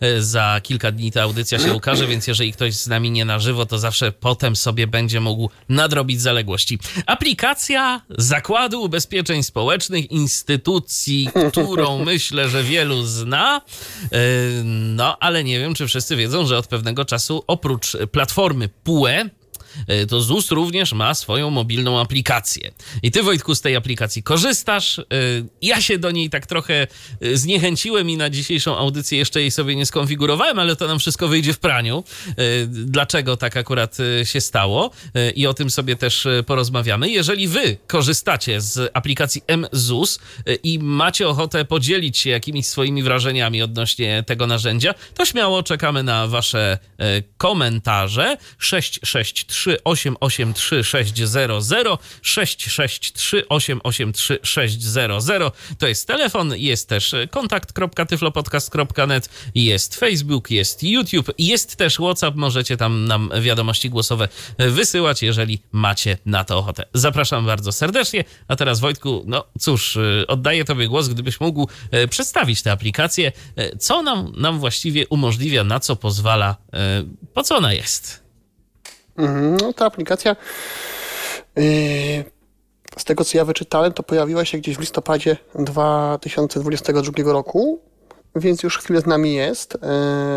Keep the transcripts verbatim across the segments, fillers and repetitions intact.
za kilka dni ta audycja się ukaże, więc jeżeli ktoś z nami nie na żywo, to zawsze potem sobie będzie mógł nadrobić zaległości. Aplikacja Zakładu Ubezpieczeń Społecznych, instytucji, którą myślę, że wielu zna, no ale nie wiem, czy wszyscy wiedzą, że od pewnego czasu oprócz platformy P U E, to ZUS również ma swoją mobilną aplikację. I ty, Wojtku, z tej aplikacji korzystasz. Ja się do niej tak trochę zniechęciłem i na dzisiejszą audycję jeszcze jej sobie nie skonfigurowałem, ale to nam wszystko wyjdzie w praniu. Dlaczego tak akurat się stało? I o tym sobie też porozmawiamy. Jeżeli wy korzystacie z aplikacji mZUS i macie ochotę podzielić się jakimiś swoimi wrażeniami odnośnie tego narzędzia, to śmiało czekamy na wasze komentarze. sześć sześć trzy osiem osiem trzy sześć zero zero sześć sześć trzy osiem osiem trzy sześć zero zero. To jest telefon, jest też kontakt kropka tyflopodcast kropka net, jest Facebook, jest YouTube, jest też WhatsApp. Możecie tam nam wiadomości głosowe wysyłać, jeżeli macie na to ochotę. Zapraszam bardzo serdecznie. A teraz, Wojtku, no cóż, oddaję tobie głos, gdybyś mógł przedstawić tę aplikację. Co nam, nam właściwie umożliwia, na co pozwala, po co ona jest? No, ta aplikacja, yy, z tego co ja wyczytałem, to pojawiła się gdzieś w listopadzie dwa tysiące dwudziestego drugiego roku, więc już chwilę z nami jest. Yy,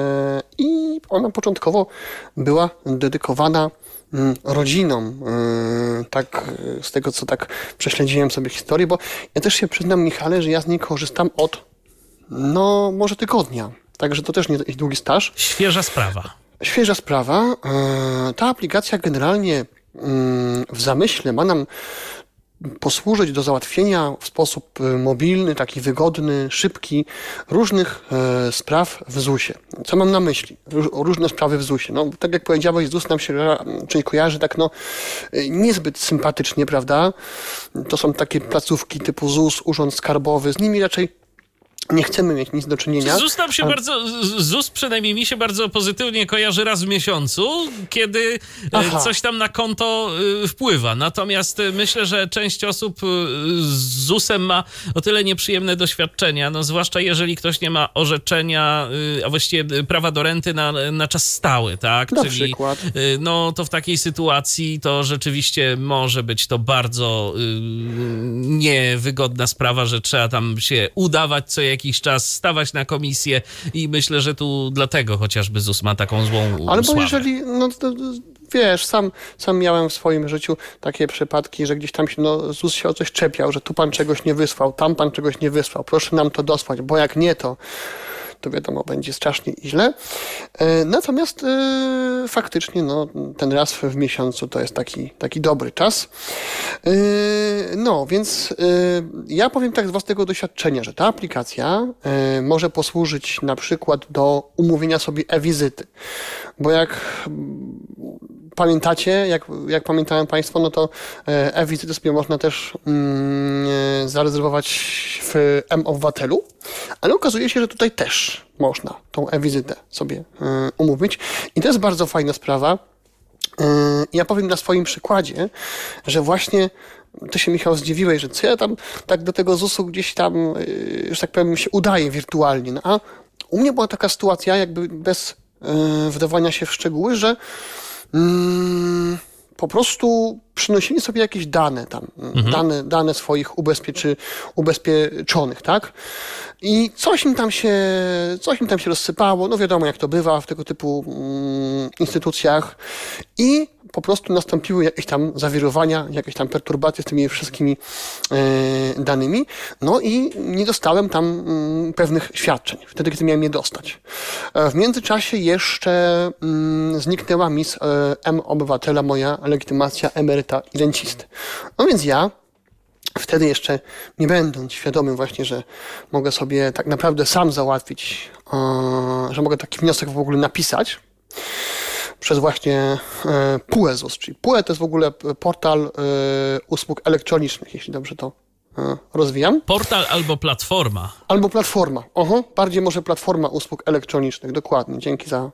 I ona początkowo była dedykowana yy, rodzinom. Yy, tak, yy, z tego co tak prześledziłem sobie historię, bo ja też się przyznam, Michale, że ja z niej korzystam od, no, może tygodnia. Także to też nie jest długi staż. Świeża sprawa. Świeża sprawa. Ta aplikacja generalnie w zamyśle ma nam posłużyć do załatwienia w sposób mobilny, taki wygodny, szybki różnych spraw w zusie. Co mam na myśli? Różne sprawy w zusie. No, tak jak powiedziałeś, ZUS nam się czyli kojarzy tak no niezbyt sympatycznie, prawda? To są takie placówki typu ZUS, Urząd Skarbowy. Z nimi raczej nie chcemy mieć nic do czynienia. ZUS nam się A... bardzo, ZUS przynajmniej mi się bardzo pozytywnie kojarzy raz w miesiącu, kiedy Aha. coś tam na konto wpływa. Natomiast myślę, że część osób z ZUS-em ma o tyle nieprzyjemne doświadczenia, no zwłaszcza jeżeli ktoś nie ma orzeczenia, a właściwie prawa do renty na, na czas stały, tak? Na Czyli przykład. no to w takiej sytuacji to rzeczywiście może być to bardzo y, niewygodna sprawa, że trzeba tam się udawać co jakiś czas, stawać na komisję i myślę, że tu dlatego chociażby ZUS ma taką złą Ale sławę. bo jeżeli, no to, wiesz, sam, sam miałem w swoim życiu takie przypadki, że gdzieś tam się, no, ZUS się o coś czepiał, że tu pan czegoś nie wysłał, tam pan czegoś nie wysłał, proszę nam to dosłać, bo jak nie, to to wiadomo, będzie strasznie i źle. Natomiast e, faktycznie no, ten raz w miesiącu to jest taki, taki dobry czas. E, no, więc e, ja powiem tak z własnego doświadczenia, że ta aplikacja e, może posłużyć na przykład do umówienia sobie e-wizyty. Bo jak pamiętacie, jak, jak pamiętają Państwo, no to e-wizyty sobie można też mm, zarezerwować w mObywatelu, ale okazuje się, że tutaj też można tą e-wizytę sobie y, umówić i to jest bardzo fajna sprawa. Y, ja powiem na swoim przykładzie, że właśnie ty się, Michał, zdziwiłeś, że co ja tam tak do tego zusu gdzieś tam, y, że tak powiem, się udaje wirtualnie. No, a u mnie była taka sytuacja, jakby bez y, wdawania się w szczegóły, że y, po prostu przynosili sobie jakieś dane tam, mhm. dane, dane swoich ubezpieczy, ubezpieczonych, tak? I coś im tam się, coś im tam się rozsypało, no wiadomo jak to bywa w tego typu mm, instytucjach i po prostu nastąpiły jakieś tam zawirowania, jakieś tam perturbacje z tymi wszystkimi e, danymi, no i nie dostałem tam mm, pewnych świadczeń, wtedy kiedy miałem je dostać. E, w międzyczasie jeszcze mm, zniknęła mi z e, mObywatela moja legitymacja emeryta i rencisty. No więc ja wtedy jeszcze nie będąc świadomym właśnie, że mogę sobie tak naprawdę sam załatwić, yy, że mogę taki wniosek w ogóle napisać przez właśnie yy, P U E ZUS, czyli P U E to jest w ogóle portal yy, usług elektronicznych, jeśli dobrze to yy, rozwijam. Portal albo platforma. Albo platforma. Oho, bardziej może platforma usług elektronicznych, dokładnie. Dzięki za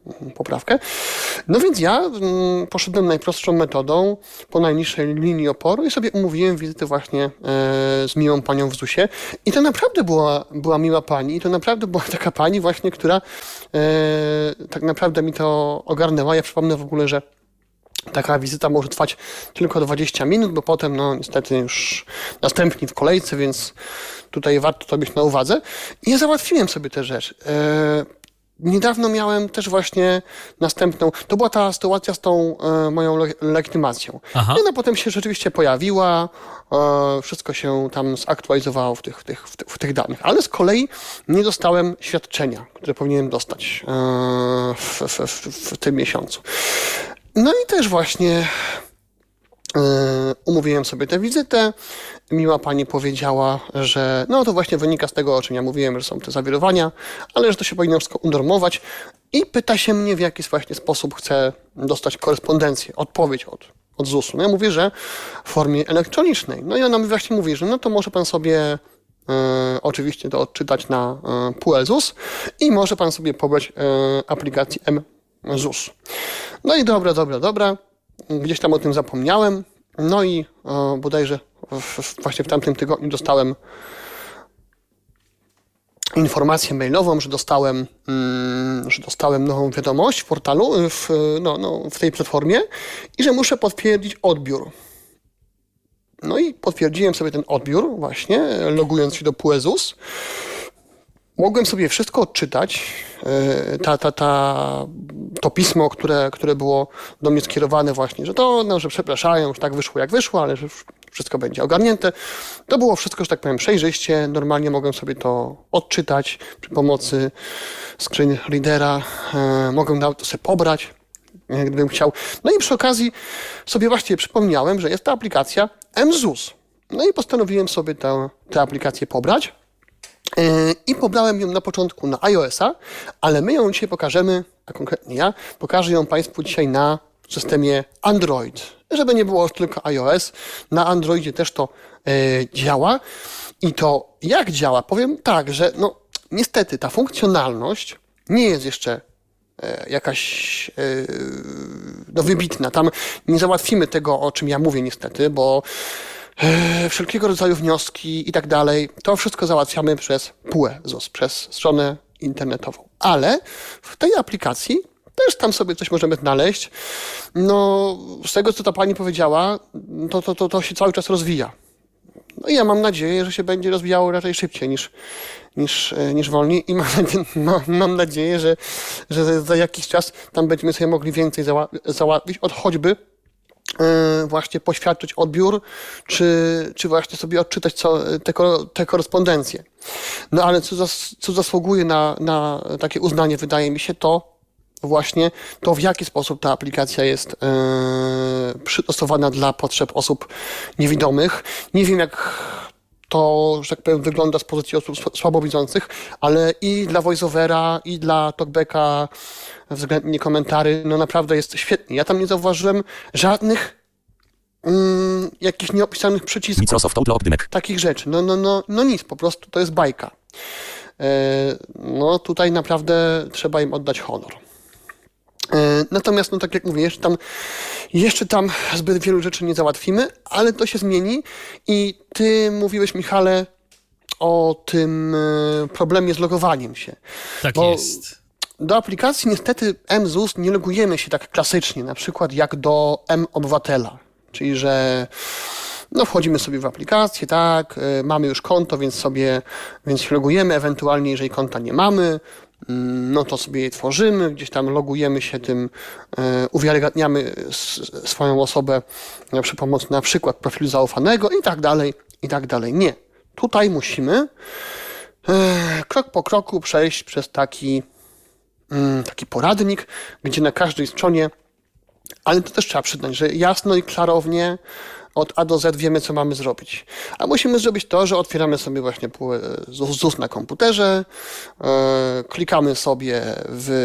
poprawkę. No więc ja mm, poszedłem najprostszą metodą po najniższej linii oporu i sobie umówiłem wizytę właśnie e, z miłą panią w zusie. I to naprawdę była, była miła pani i to naprawdę była taka pani właśnie, która e, tak naprawdę mi to ogarnęła. Ja przypomnę w ogóle, że taka wizyta może trwać tylko dwadzieścia minut, bo potem no niestety już następni w kolejce, więc tutaj warto to mieć na uwadze. I ja załatwiłem sobie tę rzecz. E, Niedawno miałem też właśnie następną, to była ta sytuacja z tą e, moją le- legitymacją. Aha. I ona potem się rzeczywiście pojawiła, e, wszystko się tam zaktualizowało w tych, w, tych, w, tych, w tych danych, ale z kolei nie dostałem świadczenia, które powinienem dostać e, w, w, w, w tym miesiącu. No i też właśnie Yy, umówiłem sobie tę wizytę. Miła pani powiedziała, że no to właśnie wynika z tego, o czym ja mówiłem, że są te zawirowania, ale że to się powinno wszystko unormować i pyta się mnie, w jaki właśnie sposób chcę dostać korespondencję, odpowiedź od, od zusu. No ja mówię, że w formie elektronicznej. No i ona mi właśnie mówi, że no to może pan sobie yy, oczywiście to odczytać na yy, P U E ZUS i może pan sobie pobrać yy, aplikację M-ZUS. No i dobra, dobra, dobra. Gdzieś tam o tym zapomniałem. No i o, bodajże w, w, właśnie w tamtym tygodniu dostałem informację mailową, że dostałem, mm, że dostałem nową wiadomość w portalu, w, no, no, w tej platformie i że muszę potwierdzić odbiór. No i potwierdziłem sobie ten odbiór właśnie, logując się do P U E ZUS. Mogłem sobie wszystko odczytać, ta, ta, ta, to pismo, które, które było do mnie skierowane właśnie, że to, no, że przepraszają, że tak wyszło jak wyszło, ale że wszystko będzie ogarnięte. To było wszystko, że tak powiem, przejrzyście. Normalnie mogłem sobie to odczytać przy pomocy screen readera. Mogłem nawet to sobie pobrać, gdybym chciał. No i przy okazji sobie właśnie przypomniałem, że jest ta aplikacja M-ZUS. No i postanowiłem sobie tę, tę aplikację pobrać. I pobrałem ją na początku na iOS-a, ale my ją dzisiaj pokażemy, a konkretnie ja, pokażę ją Państwu dzisiaj na systemie Android. Żeby nie było tylko iOS, na Androidzie też to e, działa. I to jak działa? Powiem tak, że no niestety ta funkcjonalność nie jest jeszcze e, jakaś e, no, wybitna. Tam nie załatwimy tego, o czym ja mówię niestety, bo wszelkiego rodzaju wnioski i tak dalej, to wszystko załatwiamy przez P U E ZUS, przez stronę internetową. Ale w tej aplikacji też tam sobie coś możemy znaleźć. No, z tego, co ta pani powiedziała, to, to, to, to się cały czas rozwija. No i ja mam nadzieję, że się będzie rozwijało raczej szybciej niż, niż, niż wolniej i mam, mam, mam nadzieję, że, że za jakiś czas tam będziemy sobie mogli więcej zała- załatwić od choćby właśnie poświadczyć odbiór, czy, czy właśnie sobie odczytać co, te, te korespondencje. No ale co, zas, co zasługuje na, na takie uznanie, wydaje mi się, to właśnie to, w jaki sposób ta aplikacja jest e, przystosowana dla potrzeb osób niewidomych. Nie wiem, jak to, że tak powiem, wygląda z pozycji osób słabowidzących, ale i dla voiceovera, i dla talkbacka, względnie komentarzy, no naprawdę jest świetnie. Ja tam nie zauważyłem żadnych mm, jakichś nieopisanych przycisków. Microsoft Outlook dymek. Takich rzeczy. No, no, no, no nic, po prostu to jest bajka. E, no tutaj naprawdę trzeba im oddać honor. E, natomiast, no tak jak mówię, jeszcze tam, jeszcze tam zbyt wielu rzeczy nie załatwimy, ale to się zmieni i ty mówiłeś, Michale, o tym e, problemie z logowaniem się. Tak Bo jest. do aplikacji niestety M-ZUS nie logujemy się tak klasycznie, na przykład jak do M-Obywatela, czyli że no wchodzimy sobie w aplikację, tak, y, mamy już konto, więc sobie więc się logujemy, ewentualnie jeżeli konta nie mamy, y, no to sobie je tworzymy, gdzieś tam logujemy się tym, y, uwiarygadniamy s, swoją osobę y, przy pomocy na przykład profilu zaufanego i tak dalej, i tak dalej. Nie. Tutaj musimy y, krok po kroku przejść przez taki taki poradnik, gdzie na każdej stronie, ale to też trzeba przyznać, że jasno i klarownie od A do Z wiemy, co mamy zrobić. A musimy zrobić to, że otwieramy sobie właśnie ZUS na komputerze, klikamy sobie w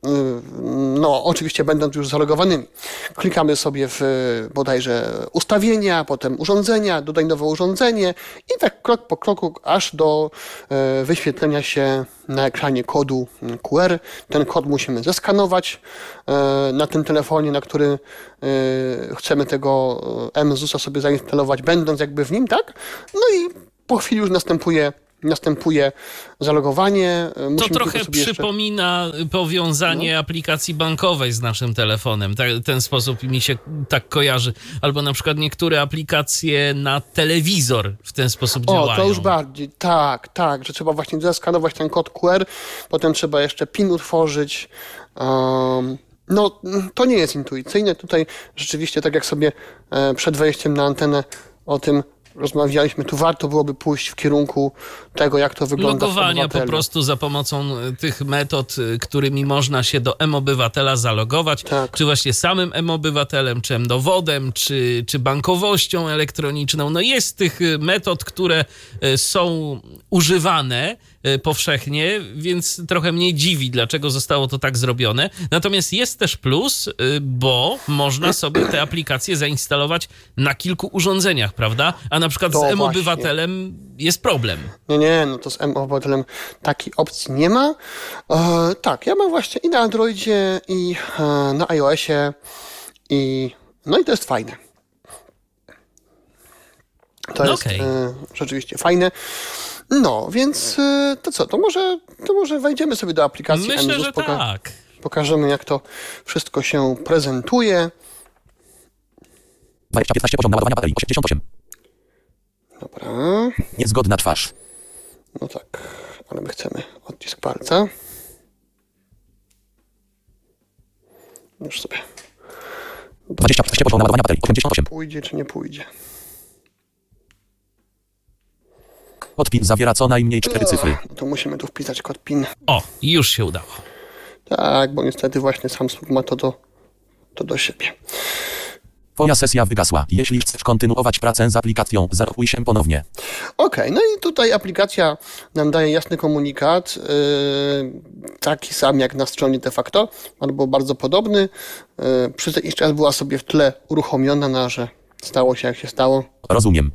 no oczywiście będąc już zalogowanymi. Klikamy sobie w bodajże ustawienia, potem urządzenia, dodaj nowe urządzenie i tak krok po kroku aż do wyświetlenia się na ekranie kodu Q R. Ten kod musimy zeskanować na tym telefonie, na który chcemy tego mzusa sobie zainstalować, będąc jakby w nim, tak? No i po chwili już następuje Następuje zalogowanie. To Musimy trochę przypomina jeszcze... powiązanie no. aplikacji bankowej z naszym telefonem. Ta, ten sposób mi się tak kojarzy. Albo na przykład niektóre aplikacje na telewizor w ten sposób o, działają. O, to już bardziej. Tak, tak, że trzeba właśnie zeskanować ten kod Q R, potem trzeba jeszcze PIN utworzyć. Um, no, to nie jest intuicyjne. Tutaj rzeczywiście, tak jak sobie przed wejściem na antenę o tym rozmawialiśmy, tu warto byłoby pójść w kierunku tego, jak to wygląda logowania w po prostu za pomocą tych metod, którymi można się do M-Obywatela zalogować, tak. Czy właśnie samym M-Obywatelem, czy M-Dowodem, czy, czy bankowością elektroniczną. No jest tych metod, które są używane powszechnie, więc trochę mnie dziwi, dlaczego zostało to tak zrobione. Natomiast jest też plus, bo można sobie te aplikacje zainstalować na kilku urządzeniach, prawda? A na przykład to z M-Obywatelem jest problem. Nie, nie, no to z M-Obywatelem takiej opcji nie ma. E, tak, ja mam właśnie i na Androidzie, i e, na iOSie, i no i to jest fajne. To no jest okay. e, rzeczywiście fajne. No, więc e, to co, to może, to może wejdziemy sobie do aplikacji Myślę, mzus, że poka- tak. Pokażemy, jak to wszystko się prezentuje. dwadzieścia piętnaście poziom naładowania baterii osiemdziesiąt osiem. Dobra. Niezgodna twarz. No tak, ale my chcemy odcisk palca. Już sobie. dwadzieścia piętnaście poziom naładowania baterii osiemdziesiąt osiem. Pójdzie czy nie pójdzie? Kod PIN zawiera co najmniej cztery cyfry. No to musimy tu wpisać kod PIN. O, już się udało. Tak, bo niestety właśnie Samsung ma to do, to do siebie. Twoja sesja wygasła. Jeśli chcesz kontynuować pracę z aplikacją, zaloguj się ponownie. Okej, okay, no i tutaj aplikacja nam daje jasny komunikat, yy, taki sam jak na stronie de facto, albo bardzo podobny. Yy, przez jakiś czas była sobie w tle uruchomiona, na że stało się jak się stało. Rozumiem.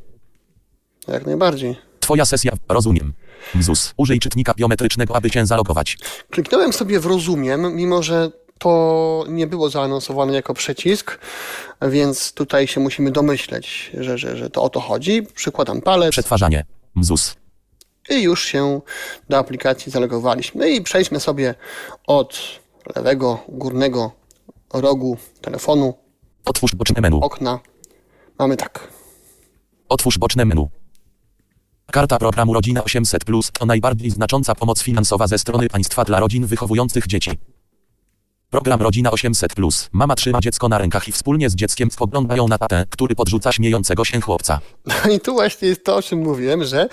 Jak najbardziej. Twoja sesja, rozumiem. mzus, użyj czytnika biometrycznego, aby się zalogować. Kliknąłem sobie w rozumiem, mimo że to nie było zaanonsowane jako przycisk, więc tutaj się musimy domyśleć, że, że, że to o to chodzi. Przykładam palec. Przetwarzanie. mzus. I już się do aplikacji zalogowaliśmy. I przejdźmy sobie od lewego górnego rogu telefonu. Otwórz boczne menu. Okna. Mamy tak. Otwórz boczne menu. Karta programu Rodzina osiemset plus to najbardziej znacząca pomoc finansowa ze strony państwa dla rodzin wychowujących dzieci. Program Rodzina osiemset plus. Mama trzyma dziecko na rękach i wspólnie z dzieckiem spoglądają na tatę, który podrzuca śmiejącego się chłopca. No i tu właśnie jest to, o czym mówiłem, że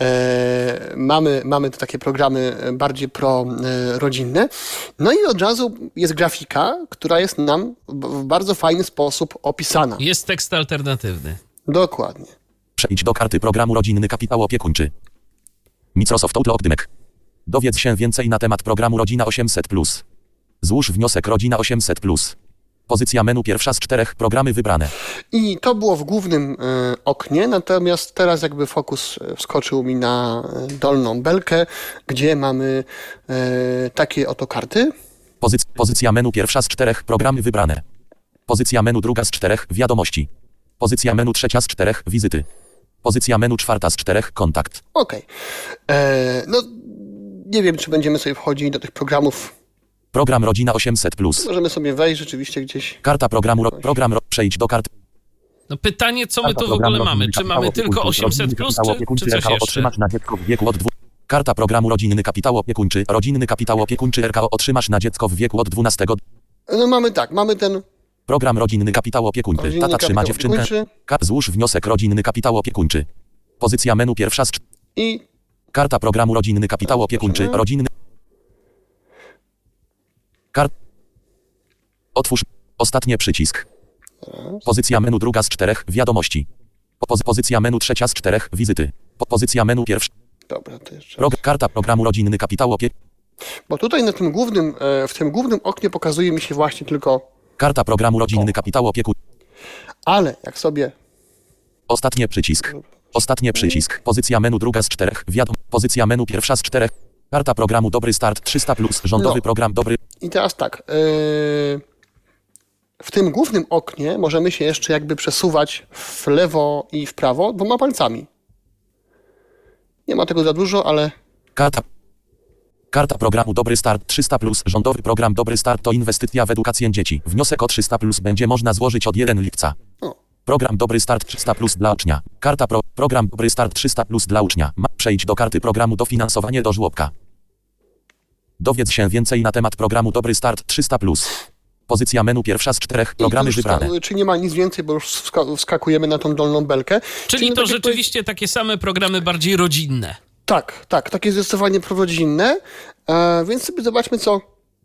e, mamy, mamy tu takie programy bardziej pro-rodzinne. No i od razu jest grafika, która jest nam w bardzo fajny sposób opisana. Jest tekst alternatywny. Dokładnie. Przejdź do karty programu Rodzinny Kapitał Opiekuńczy. Microsoft Outlook Dymek. Dowiedz się więcej na temat programu Rodzina osiemset plus. Złóż wniosek Rodzina osiemset plus. Pozycja menu pierwsza z czterech, programy wybrane. I to było w głównym y, oknie, natomiast teraz jakby fokus wskoczył mi na dolną belkę, gdzie mamy y, takie oto karty. Pozyc- pozycja menu pierwsza z czterech, programy wybrane. Pozycja menu druga z czterech, wiadomości. Pozycja menu trzecia z czterech, wizyty. Pozycja menu czwarta z czterech, kontakt. Okej. Okay. No nie wiem, czy będziemy sobie wchodzili do tych programów. Program Rodzina osiemset plus. Możemy sobie wejść rzeczywiście gdzieś. Karta programu, ro, program, ro, przejdź do karty. No pytanie, co my tu w ogóle mamy? Czy mamy tylko osiemset plus, czy, czy coś jeszcze? Otrzymasz na dziecko w wieku od dwóch. Karta programu Rodzinny Kapitał Opiekuńczy. Rodzinny Kapitał Opiekuńczy R K O otrzymasz na dziecko w wieku od dwunastego. No mamy tak, mamy ten... Program Rodzinny Kapitał Opiekuńczy. Rodzinny Tata trzyma dziewczynkę. Ka- złóż wniosek Rodzinny Kapitał Opiekuńczy. Pozycja menu pierwsza z... I... Karta programu Rodzinny Kapitał Opiekuńczy. Rodzinny... Kart... Otwórz... Ostatnie przycisk. Pozycja menu druga z czterech, wiadomości. Poz- pozycja menu trzecia z czterech, wizyty. Po- pozycja menu pierwsza. Dobra, to jeszcze... Prog- karta programu Rodzinny Kapitał Opiekuńczy. Bo tutaj na tym głównym, e, w tym głównym oknie pokazuje mi się właśnie tylko, Karta programu rodzinny kapitał opieku. ale jak sobie Ostatnie przycisk. Ostatnie przycisk. Pozycja menu druga z czterech. Wiadom. Pozycja menu pierwsza z czterech. Karta programu Dobry Start trzysta plus. Rządowy No. program Dobry. i teraz tak, e, w tym głównym oknie możemy się jeszcze jakby przesuwać w lewo i w prawo dwoma palcami. Nie ma tego za dużo, ale Karta. Karta programu Dobry Start trzysta plus. Rządowy program Dobry Start to inwestycja w edukację dzieci. Wniosek o trzysta plus będzie można złożyć od pierwszego lipca. o, Program Dobry Start trzysta plus dla ucznia. Karta pro, program Dobry Start trzysta plus dla ucznia. Ma, przejdź do karty programu dofinansowanie do żłobka. Dowiedz się więcej na temat programu Dobry Start trzysta plus. Pozycja menu pierwsza z czterech. i Programy tu już wybrane. wska- czy nie ma nic więcej, bo już wska- wskakujemy na tą dolną belkę. Czyli no to tak jak rzeczywiście takie same programy bardziej rodzinne. Tak, tak, takie zdecydowanie prorodzinne, e, więc sobie zobaczmy, co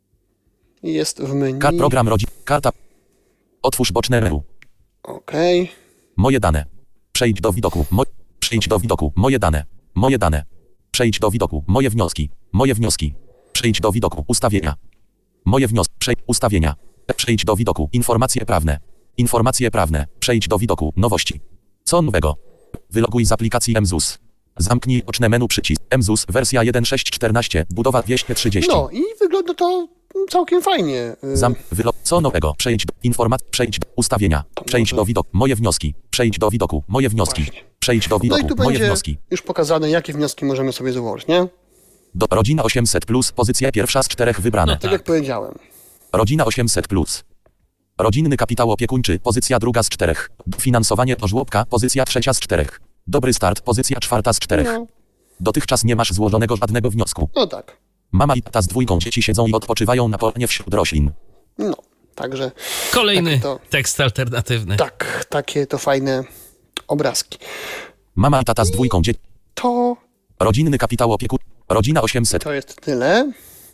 jest w menu. Kart program rodzin. Karta. Otwórz boczne menu. Okej, Moje dane. Przejdź do widoku. Mo... Przejdź do widoku. Moje dane. Moje dane. Przejdź do widoku. Moje wnioski. Moje wnioski. Przejdź do widoku. Ustawienia. Moje wnioski. Przejdź. Ustawienia. Przejdź do widoku. Informacje prawne. Informacje prawne. Przejdź do widoku. Nowości. Co nowego? Wyloguj z aplikacji M Z U S. Zamknij oczne menu przycisk. M Z U S wersja jeden kropka sześć kropka czternaście. Budowa dwieście trzydzieści. no i wygląda to całkiem fajnie. Y, Zam, wylog, co nowego? Przejdź do informacji, przejdź do ustawienia, przejdź może- do widoku, moje wnioski, przejdź do widoku, moje wnioski, Właśnie. przejdź do No widoku, i tu moje będzie wnioski. już pokazane, jakie wnioski możemy sobie założyć, nie? Do rodzina osiemset plus, pozycja pierwsza z czterech wybrane. No Tak Tak. jak powiedziałem. Rodzina osiemset plus. Rodzinny kapitał opiekuńczy, pozycja druga z czterech. Finansowanie do żłobka, pozycja trzecia z czterech. Dobry start, pozycja czwarta z czterech. No, Dotychczas nie masz złożonego żadnego wniosku. no tak. Mama i tata z dwójką dzieci siedzą i odpoczywają na polanie wśród roślin. No, także Kolejny Tak to- tekst alternatywny. tak, takie to fajne obrazki. Mama i tata z dwójką dzieci. To, Rodzinny kapitał opiekuń. Rodzina osiemset. to jest tyle.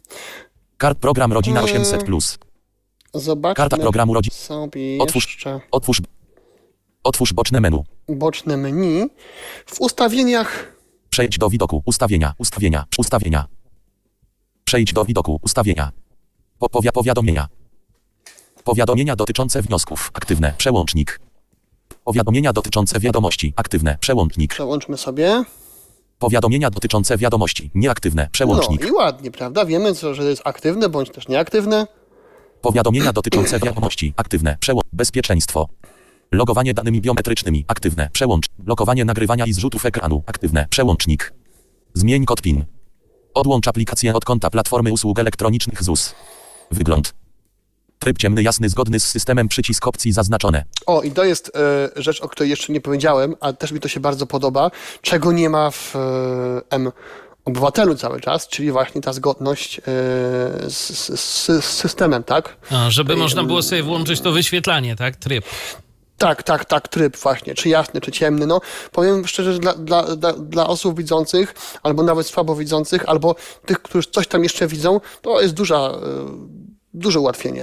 Kart program Rodzina Eee. osiemset plus. Zobaczmy Karta programu rodzin. sobie Otwórz. jeszcze Otwórz. Otwórz boczne menu. boczne menu. W ustawieniach Przejdź do widoku. Ustawienia. Ustawienia. Ustawienia. Przejdź do widoku. Ustawienia. Po, powia, powiadomienia. Powiadomienia dotyczące wniosków. Aktywne. Przełącznik. Powiadomienia dotyczące wiadomości. Aktywne. Przełącznik. przełączmy sobie. Powiadomienia dotyczące wiadomości. Nieaktywne. Przełącznik. No i ładnie, prawda? Wiemy, co, że jest aktywne bądź też nieaktywne. Powiadomienia dotyczące wiadomości. Aktywne. Przełącz. Bezpieczeństwo. Logowanie danymi biometrycznymi. Aktywne. Przełącz. Blokowanie nagrywania i zrzutów ekranu. Aktywne. Przełącznik. Zmień kod PIN. Odłącz aplikację od konta platformy usług elektronicznych Z U S. Wygląd. Tryb ciemny, jasny, zgodny z systemem, przycisk opcji zaznaczone. O, i to jest e, rzecz, o której jeszcze nie powiedziałem, a też mi to się bardzo podoba, czego nie ma w e, M-Obywatelu cały czas, czyli właśnie ta zgodność e, z, z, z systemem, tak? A, żeby można było sobie włączyć to wyświetlanie, tak? Tryb. Tak, tak, tak, tryb właśnie, czy jasny, czy ciemny. No, powiem szczerze, że dla, dla, dla, dla osób widzących, albo nawet słabowidzących, albo tych, którzy coś tam jeszcze widzą, to jest duża, e, duże ułatwienie.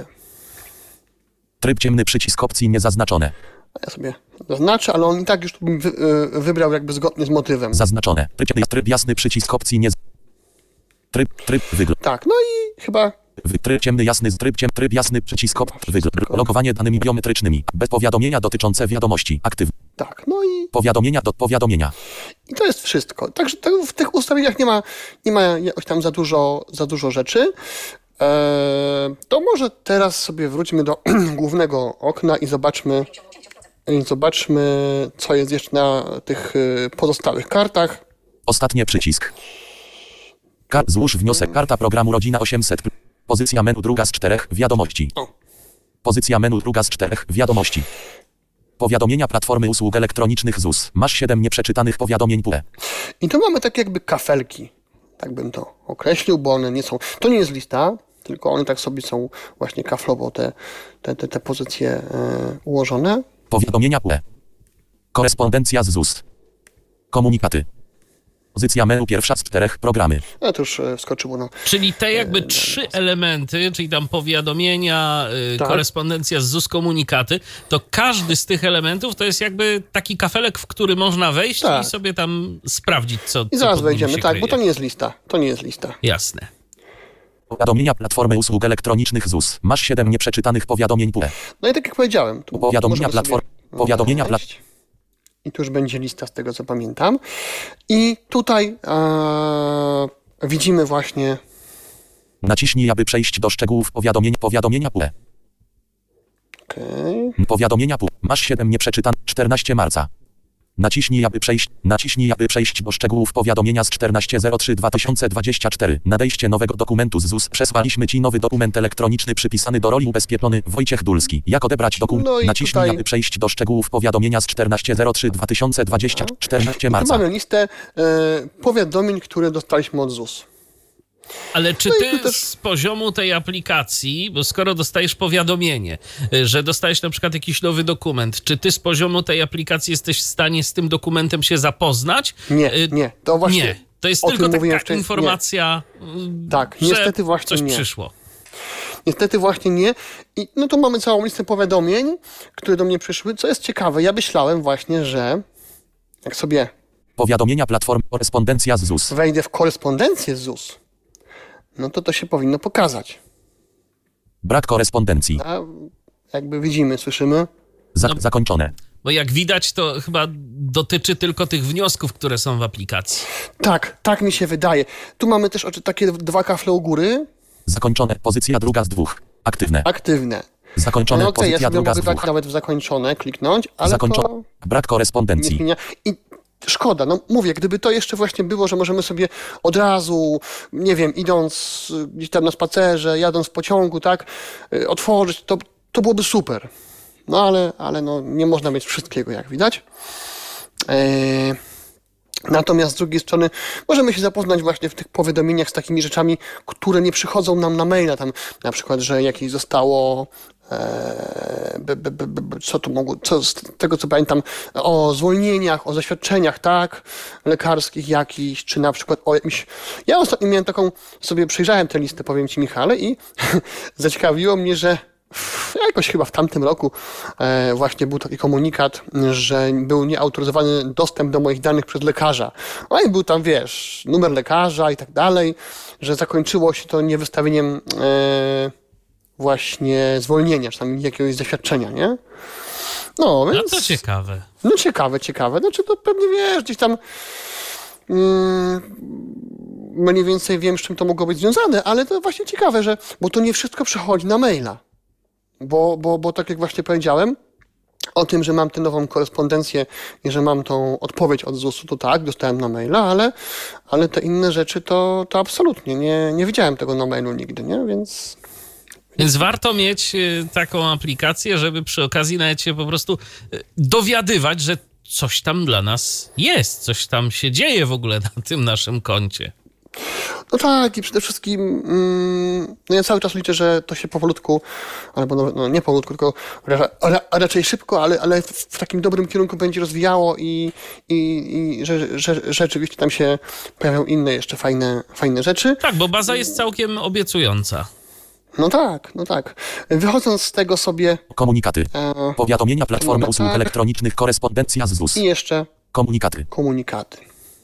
Tryb ciemny, przycisk opcji niezaznaczone. A ja sobie zaznaczę, ale on i tak już tu bym wy, e, wybrał jakby zgodnie z motywem. Zaznaczone. Tryb ciemny, tryb jasny, przycisk opcji nie. Tryb, tryb, wygląd. Tak, no i chyba Wy- Tryb ciemny, jasny, tryb ciemny, tryb jasny, przycisk opcji, wygląd. Logowanie danymi biometrycznymi. Bez powiadomienia dotyczące wiadomości. Aktywne. tak, no i Powiadomienia do powiadomienia. I to jest wszystko. Także to w tych ustawieniach nie ma, nie ma jakoś tam za dużo, za dużo rzeczy. Eee, to może teraz sobie wróćmy do głównego okna i zobaczmy, i zobaczmy, co jest jeszcze na tych y, pozostałych kartach. Ostatnie przycisk. Kar- złóż wniosek. Karta programu Rodzina osiemset. Pozycja menu druga z czterech. Wiadomości. O. Pozycja menu druga z czterech. Wiadomości. Powiadomienia platformy usług elektronicznych Z U S. Masz siedem nieprzeczytanych powiadomień P U E. I tu mamy takie jakby kafelki. Tak bym to określił, bo one nie są... To nie jest lista, tylko one tak sobie są właśnie kaflowo te, te, te, te pozycje e, ułożone. Powiadomienia P U E. Korespondencja z Z U S. Komunikaty. Pozycja menu pierwsza z czterech. Programy. No to już e, wskoczyło na... Czyli te jakby trzy elementy, czyli tam powiadomienia, y, Tak. korespondencja z Z U S, komunikaty, to każdy z tych elementów to jest jakby taki kafelek, w który można wejść Tak. i sobie tam sprawdzić, co I co zaraz pod nim wejdziemy, się tak, kryje. bo to nie jest lista. To nie jest lista. Jasne. Powiadomienia platformy usług elektronicznych Z U S. Masz siedem nieprzeczytanych powiadomień P U E. No i tak jak powiedziałem, tu Powiadomienia możemy platform. sobie Powiadomienia wejść. platform. I tu już będzie lista z tego, co pamiętam. I tutaj e, widzimy właśnie... Naciśnij, aby przejść do szczegółów powiadomień. Powiadomienia P U E. Okay. Powiadomienia P U E. Masz siedem nieprzeczytanych. czternastego marca. Naciśnij, aby przejść. Naciśnij, aby przejść do szczegółów powiadomienia z czternastego zero trzy dwa tysiące dwudziestego czwartego. Nadejście nowego dokumentu z Z U S. Przesłaliśmy Ci nowy dokument elektroniczny przypisany do roli ubezpieczony. Wojciech Dulski. Jak odebrać dokument? No i Naciśnij, tutaj- aby przejść do szczegółów powiadomienia z czternastego zero trzy dwa tysiące dwudziestego czwartego. Tu marca. mamy listę e, powiadomień, które dostaliśmy od Z U S. Ale czy No i ty tu też- z poziomu tej aplikacji, bo skoro dostajesz powiadomienie, y, że dostajesz na przykład jakiś nowy dokument, czy ty z poziomu tej aplikacji jesteś w stanie z tym dokumentem się zapoznać? Nie, Y, nie, to właśnie... Nie, to jest o tylko tym mówiłem taka wcześniej. informacja, y, Tak, że niestety właśnie coś nie. przyszło. Niestety właśnie nie. I no to mamy całą listę powiadomień, które do mnie przyszły. Co jest ciekawe, ja myślałem właśnie, że jak sobie Powiadomienia platform. Korespondencja z Z U S. wejdę w korespondencję z Z U S, no to to się powinno pokazać. Brak korespondencji. A jakby widzimy, słyszymy, Za- zakończone. Bo jak widać, to chyba dotyczy tylko tych wniosków, które są w aplikacji. tak, tak mi się wydaje. Tu mamy też oczy- takie dwa kafle u góry, Zakończone. Pozycja druga z dwóch. Aktywne. aktywne. Zakończone. No okej, ja Pozycja sobie druga z mogę tak dwóch. nawet w zakończone kliknąć, ale Zakończone. to Brak nie korespondencji. zmienia. I szkoda, no mówię, gdyby to jeszcze właśnie było, że możemy sobie od razu, nie wiem, idąc y, gdzieś tam na spacerze, jadąc w pociągu, tak, y, otworzyć, to, to byłoby super. No ale, ale no, nie można mieć wszystkiego, jak widać. Eee, Natomiast z drugiej strony możemy się zapoznać właśnie w tych powiadomieniach z takimi rzeczami, które nie przychodzą nam na maila. Tam na przykład, że jakieś zostało, e, b, b, b, b, co tu mogło, co z tego co pamiętam, o zwolnieniach, o zaświadczeniach, tak, lekarskich jakichś, czy na przykład o jakimś... Ja ostatnio miałem taką, sobie przejrzałem tę listę, powiem Ci, Michale, i zaciekawiło mnie, że w- jakoś chyba w tamtym roku e, właśnie był taki komunikat, że był nieautoryzowany dostęp do moich danych przez lekarza. No i był tam, wiesz, numer lekarza i tak dalej, że zakończyło się to niewystawieniem e, właśnie zwolnienia, czy tam jakiegoś zaświadczenia, nie? No, No więc... to ciekawe. No ciekawe, ciekawe. Znaczy to pewnie, wiesz, gdzieś tam mm, mniej więcej wiem, z czym to mogło być związane, ale to właśnie ciekawe, że, bo to nie wszystko przychodzi na maila. Bo, bo, bo tak jak właśnie powiedziałem, o tym, że mam tę nową korespondencję i że mam tą odpowiedź od Z U S-u, to tak, dostałem na maila, ale, ale te inne rzeczy to, to absolutnie nie, nie widziałem tego na mailu nigdy, nie? Więc Więc warto mieć y, taką aplikację, żeby przy okazji nawet się po prostu y, dowiadywać, że coś tam dla nas jest, coś tam się dzieje w ogóle na tym naszym koncie. no tak, i przede wszystkim mm, no ja cały czas liczę, że to się powolutku, albo no, no nie powolutku, tylko ra, ra, raczej szybko, ale, ale w, w takim dobrym kierunku będzie rozwijało i, i, i że, że, że rzeczywiście tam się pojawią inne jeszcze fajne, fajne rzeczy. Tak, bo baza jest całkiem obiecująca. No tak, no tak. Wychodząc z tego sobie Komunikaty. e, Powiadomienia platformy no usług tak. elektronicznych. Korespondencja z Z U S. i jeszcze Komunikaty. komunikaty.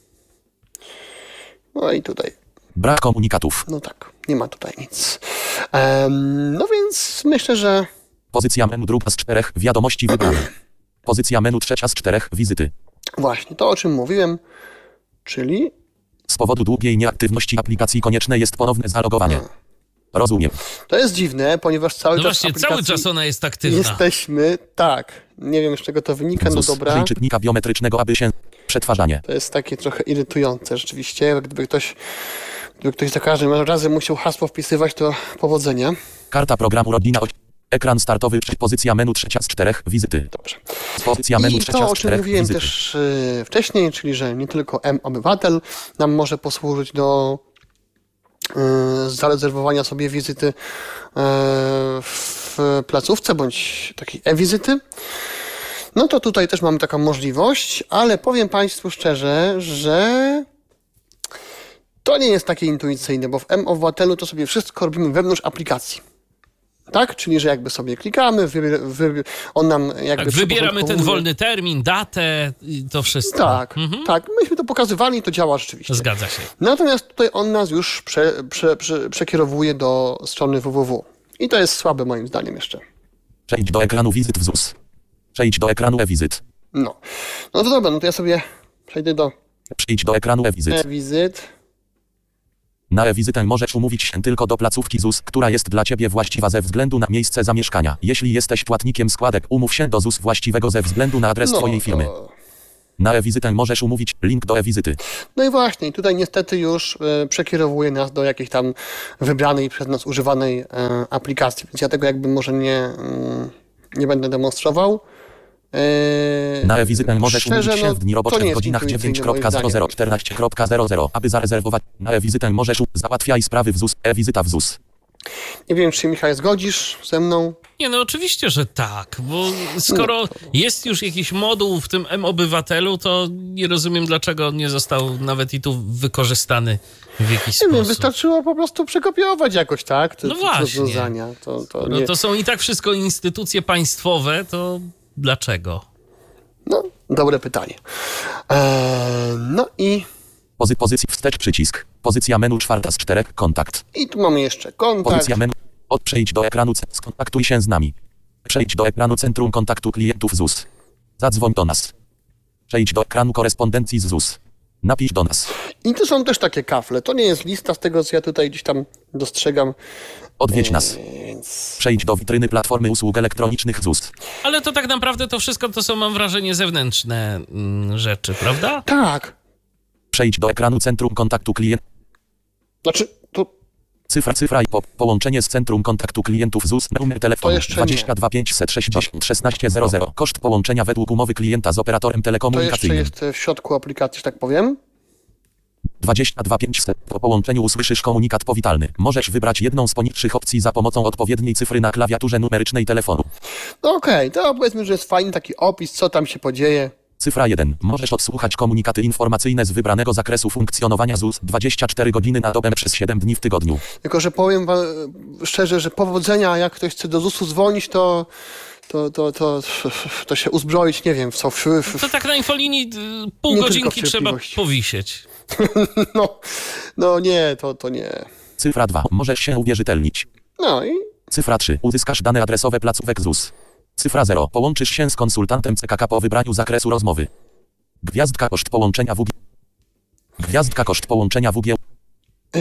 No i tutaj, Brak komunikatów. no tak, nie ma tutaj nic. Em, no więc myślę, że Pozycja menu druga z czterech. Wiadomości wybrane. Pozycja menu trzecia z czterech. Wizyty. właśnie to, o czym mówiłem, czyli Z powodu długiej nieaktywności aplikacji konieczne jest ponowne zalogowanie. Rozumiem. to jest dziwne, ponieważ cały No czas właśnie, w aplikacji cały czas ona jest aktywna. jesteśmy, tak, nie wiem z czego to wynika, no Z U S. dobra, Użyj czytnika biometrycznego, aby się... Przetwarzanie. to jest takie trochę irytujące rzeczywiście, gdyby ktoś, gdyby ktoś za każdym razem musiał hasło wpisywać, to powodzenia. Karta programu Rodzina. oś- Ekran startowy. Pozycja menu trzecia z czterech. Wizyty. Dobrze. Pozycja menu I trzecia to, z o czym czterech. mówiłem Wizyty. też y, wcześniej, czyli że nie tylko M-Obywatel nam może posłużyć do y, zarezerwowania sobie wizyty y, w placówce bądź takiej e-wizyty. No to tutaj też mamy taką możliwość, ale powiem Państwu szczerze, że to nie jest takie intuicyjne, bo w M-Obywatelu to sobie wszystko robimy wewnątrz aplikacji. Tak? Czyli, że jakby sobie klikamy, wy, wy, on nam jakby... Tak, wybieramy ten przyporządkowuje- wolny termin, datę i to wszystko. Tak, Mhm. tak. Myśmy to pokazywali i to działa rzeczywiście. Zgadza się. Natomiast tutaj on nas już prze, prze, prze, przekierowuje do strony www. I to jest słabe moim zdaniem jeszcze. Przejdź do ekranu wizyt w ZUS. Przejdź do ekranu e-wizyt. No. No to dobra, no to ja sobie przejdę do Przejdź do ekranu e-wizyt. e-wizyt. Na e-wizytę możesz umówić się tylko do placówki ZUS, która jest dla Ciebie właściwa ze względu na miejsce zamieszkania. Jeśli jesteś płatnikiem składek, umów się do ZUS właściwego ze względu na adres No, Twojej firmy. to... Na e-wizytę możesz umówić link do e-wizyty. no i właśnie, tutaj niestety już e, przekierowuje nas do jakiejś tam wybranej przez nas używanej e, aplikacji, więc ja tego jakby może nie, mm, nie będę demonstrował. E, Na e-wizytę możesz szczerze, umówić się no, w dni to roboczych nie w jest godzinach intuicyjne dziewięć moim zero zero zdaniem. czternaście zero zero, aby zarezerwować. Na e-wizytę możesz u... załatwiaj sprawy w ZUS. E-wizyta w ZUS. Nie wiem, czy się, Michał, zgodzisz ze mną? Nie, no oczywiście, że tak, bo skoro jest już jakiś moduł w tym M-Obywatelu, to nie rozumiem, dlaczego nie został nawet i tu wykorzystany w jakiś Nie sposób. wiem, wystarczyło po prostu przekopiować jakoś, tak? Te, No te właśnie. rozwiązania. To, to, No nie... to są i tak wszystko instytucje państwowe, to dlaczego? no dobre pytanie. Eee, no i, Pozy pozycji wstecz przycisk. Pozycja menu czwarta z czterech. Kontakt. i tu mamy jeszcze kontakt. Pozycja menu. Od przejdź do ekranu. C- Skontaktuj się z nami. Przejdź do ekranu Centrum Kontaktu Klientów ZUS. Zadzwoń do nas. Przejdź do ekranu korespondencji z ZUS. Napisz do nas. I tu są też takie kafle. To nie jest lista z tego, co ja tutaj gdzieś tam dostrzegam. Odwiedź nas. Więc... Przejdź do witryny Platformy Usług Elektronicznych ZUS. Ale to tak naprawdę to wszystko to są, mam wrażenie, zewnętrzne mm, rzeczy, prawda? Tak. Przejdź do ekranu Centrum Kontaktu Klientów. Znaczy, to Cyfra, cyfra i po, połączenie z Centrum Kontaktu Klientów ZUS. Numer telefonu To jeszcze nie. dwadzieścia dwa pięćset sześćdziesiąt szesnaście zero zero. Koszt połączenia według umowy klienta z operatorem to jeszcze telekomunikacyjnym. jest w środku aplikacji, że tak powiem. dwadzieścia dwa pięćset. Po połączeniu usłyszysz komunikat powitalny. Możesz wybrać jedną z poniższych opcji za pomocą odpowiedniej cyfry na klawiaturze numerycznej telefonu. No okej, to powiedzmy, że jest fajny taki opis, co tam się podzieje. Cyfra jeden. Możesz odsłuchać komunikaty informacyjne z wybranego zakresu funkcjonowania ZUS dwadzieścia cztery godziny na dobę przez siedem dni w tygodniu. Tylko że powiem wam szczerze, że powodzenia, jak ktoś chce do zusu dzwonić, to, to, to, to, to się uzbroić, nie wiem, w co. W, w, To tak na infolinii y, pół Nie godzinki tylko trzeba cierpliwość. powisieć. no, no nie, to, to nie. Cyfra dwa. Możesz się uwierzytelnić. No i Cyfra trzy. Uzyskasz dane adresowe placówek ZUS. Cyfra zero. Połączysz się z konsultantem C K K po wybraniu zakresu rozmowy. Gwiazdka koszt połączenia W G. Gwiazdka koszt połączenia W G. yy,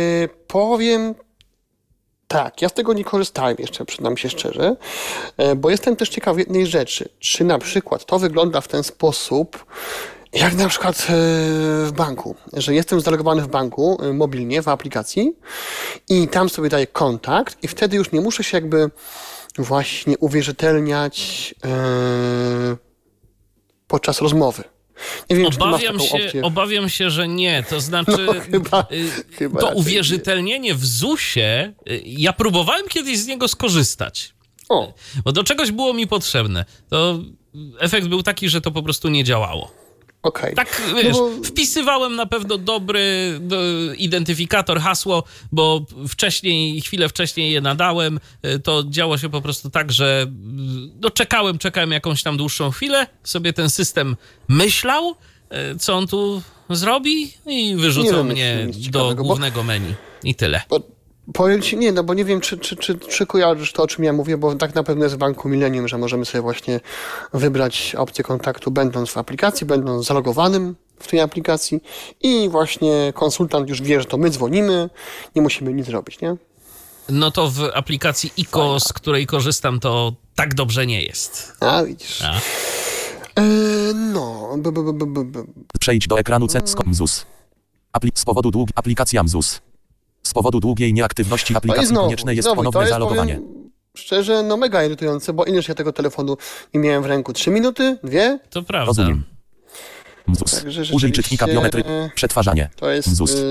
powiem tak, ja z tego nie korzystałem jeszcze, przyznam się szczerze, yy, bo jestem też ciekaw jednej rzeczy. Czy na przykład to wygląda w ten sposób, jak na przykład yy, w banku, że jestem zalogowany w banku yy, mobilnie, w aplikacji i tam sobie daję kontakt i wtedy już nie muszę się jakby właśnie uwierzytelniać yy, podczas rozmowy. Nie wiem, czy ty masz Obawiam taką się, opcję. obawiam się, że nie. To znaczy, No, chyba- y, chyba to raczej uwierzytelnienie w zusie, y, ja próbowałem kiedyś z niego skorzystać. O, Bo do czegoś było mi potrzebne. To efekt był taki, że to po prostu nie działało. okej. Tak, wiesz, No bo- wpisywałem na pewno dobry do, identyfikator, hasło, bo wcześniej, chwilę wcześniej je nadałem. Y, To działo się po prostu tak, że y, no czekałem, czekałem jakąś tam dłuższą chwilę, sobie ten system myślał, y, co on tu zrobi i Nie wyrzucał wiem, mnie nic do ciekawego, bo- głównego menu. I tyle. Bo, powiem ci, nie, no bo nie wiem, czy, czy, czy, czy kojarzysz to, o czym ja mówię, bo tak na pewno jest w Banku Millennium, że możemy sobie właśnie wybrać opcję kontaktu, będąc w aplikacji, będąc zalogowanym w tej aplikacji i właśnie konsultant już wie, że to my dzwonimy, nie musimy nic robić, nie? No to w aplikacji I K O, z której korzystam, to tak dobrze nie jest. A, widzisz. A. E, no, b, b, b, b, b. Przejdź do ekranu C Z ZUS. Apli- z powodu długi aplikacja ZUS. Z powodu długiej nieaktywności No i aplikacji znowu, konieczne jest znowu, ponowne to jest, zalogowanie. powiem szczerze, no mega irytujące, bo ileż ja tego telefonu nie miałem w ręku? Trzy minuty? Dwie? To prawda. Rozumiem. ZUS. Także Użyj rzeczywiście, czytnika biometry. e, Przetwarzanie. To jest ZUS. y,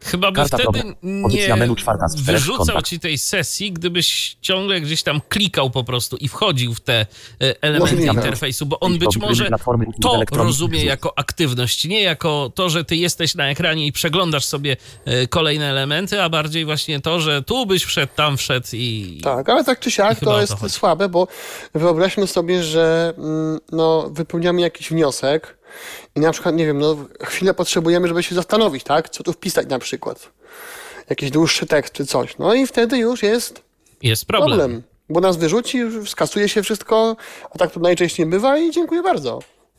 Chyba by Karta wtedy problem. Pozycja nie menu czwarta z czterech wyrzucał kontakt. ci tej sesji, gdybyś ciągle gdzieś tam klikał po prostu i wchodził w te e, elementy Możliwe. interfejsu, bo on Idź do być witryny może platformy usług to elektronicznych rozumie ZUS. jako aktywność, nie jako to, że ty jesteś na ekranie i przeglądasz sobie e, kolejne elementy, a bardziej właśnie to, że tu byś wszedł, tam wszedł i... Tak, ale tak czy siak chyba o to to jest chodzi. słabe, bo wyobraźmy sobie, że mm, no, wypełniamy jakiś wniosek i na przykład, nie wiem, no, chwilę potrzebujemy, żeby się zastanowić, tak? Co tu wpisać na przykład. Jakiś dłuższy tekst czy coś. No i wtedy już jest Jest problem. problem, bo nas wyrzuci, skasuje się wszystko, a tak to najczęściej bywa i dziękuję bardzo.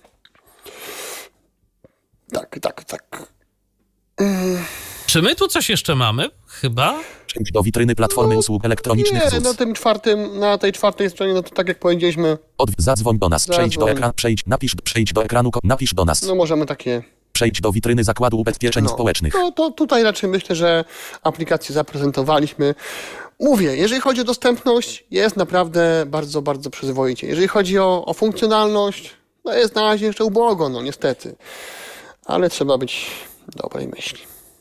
Tak, tak, tak. Czy my tu coś jeszcze mamy? Chyba? Przejdź do witryny platformy usług elektronicznych Nie, ZUS. na tym czwartym, na tej czwartej stronie, no to tak jak powiedzieliśmy, Od, zadzwoń do nas. Przejdź do Zadzwoń. ekranu. Przejdź, napisz, przejdź do ekranu. ko- Napisz do nas. no możemy takie... Przejdź do witryny Zakładu Ubezpieczeń No, Społecznych. no to tutaj raczej myślę, że aplikację zaprezentowaliśmy. Mówię, jeżeli chodzi o dostępność, jest naprawdę bardzo, bardzo przyzwoicie. Jeżeli chodzi o, o funkcjonalność, no jest na razie jeszcze ubogo, no niestety. Ale trzeba być dobrej myśli.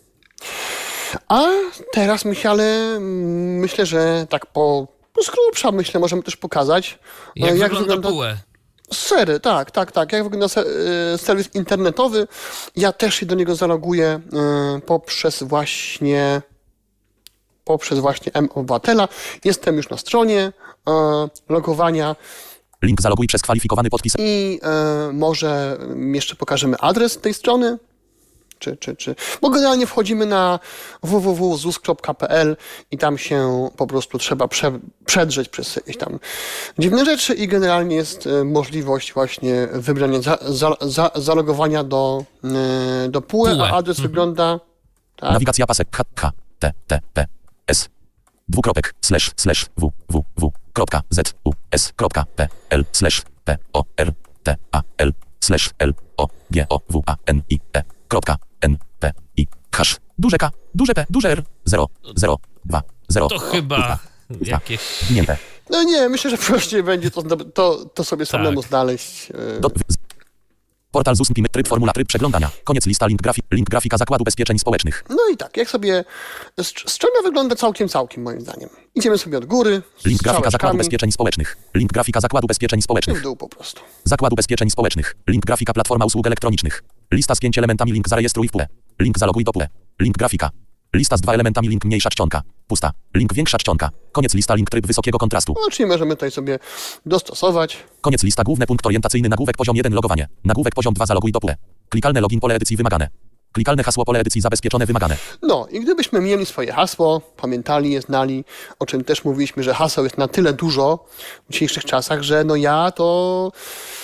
A teraz, Michale, mm, myślę, że tak po, po z grubsza, myślę, możemy też pokazać, Jak, e, wygląda pułę? Sery, tak, tak, tak. Jak wygląda se- y, serwis internetowy? Ja też się do niego zaloguję y, poprzez właśnie poprzez właśnie M-Obywatela. Jestem już na stronie y, logowania Link zaloguj przez kwalifikowany podpis. i y, może jeszcze pokażemy adres tej strony. Czy, czy, czy. Bo generalnie wchodzimy na w w w kropka z u s kropka p l i tam się po prostu trzeba prze, przedrzeć przez jakieś tam dziwne rzeczy i generalnie jest e, możliwość właśnie wybrania za, za, za, zalogowania do, e, do P U E, P U E. a adres wygląda tak. Nawigacja pasek H, H, T, T, P, S. Dwukropek, slash, slash, w, w, w, kropka, z, u, s, kropka, p, l, slash, p, o, r, t, a, l, slash, l, o, g, o, w, a, n, i, e, kropka, n, p, i, hash, duże K, duże P, duże R, zero, zero, dwa, zero. To chyba jakieś... Winięte. No nie, myślę, że prościej będzie to, to, to sobie samemu Tak. znaleźć. e, Do, w, z, portal ZUS, Pim, tryb formula, tryb przeglądania. Koniec lista, link, grafi, link grafika Zakładu Ubezpieczeń Społecznych. No i tak, jak sobie str- strona wygląda całkiem, całkiem moim zdaniem. Idziemy sobie od góry, z Link grafika Zakładu strzałeczkami Ubezpieczeń Społecznych. Link grafika Zakładu Ubezpieczeń i Społecznych. w dół po prostu. Zakład Ubezpieczeń Społecznych. Link grafika Platforma Usług Elektronicznych. Lista z pięć elementami. Link zarejestruj w P U E. Link zaloguj do P U E. Link grafika. Lista z dwa elementami. Link mniejsza czcionka. Pusta. Link większa czcionka. Koniec lista. Link tryb wysokiego kontrastu. No, czyli możemy tutaj sobie dostosować. Koniec lista. Główny punkt orientacyjny. Nagłówek poziom jeden. Logowanie. Nagłówek poziom dwa. Zaloguj do P U E. Klikalne login. Pole edycji wymagane. Klikalne hasło. Pole edycji zabezpieczone. Wymagane. No i gdybyśmy mieli swoje hasło, pamiętali je, znali, o czym też mówiliśmy, że haseł jest na tyle dużo w dzisiejszych czasach, że no ja to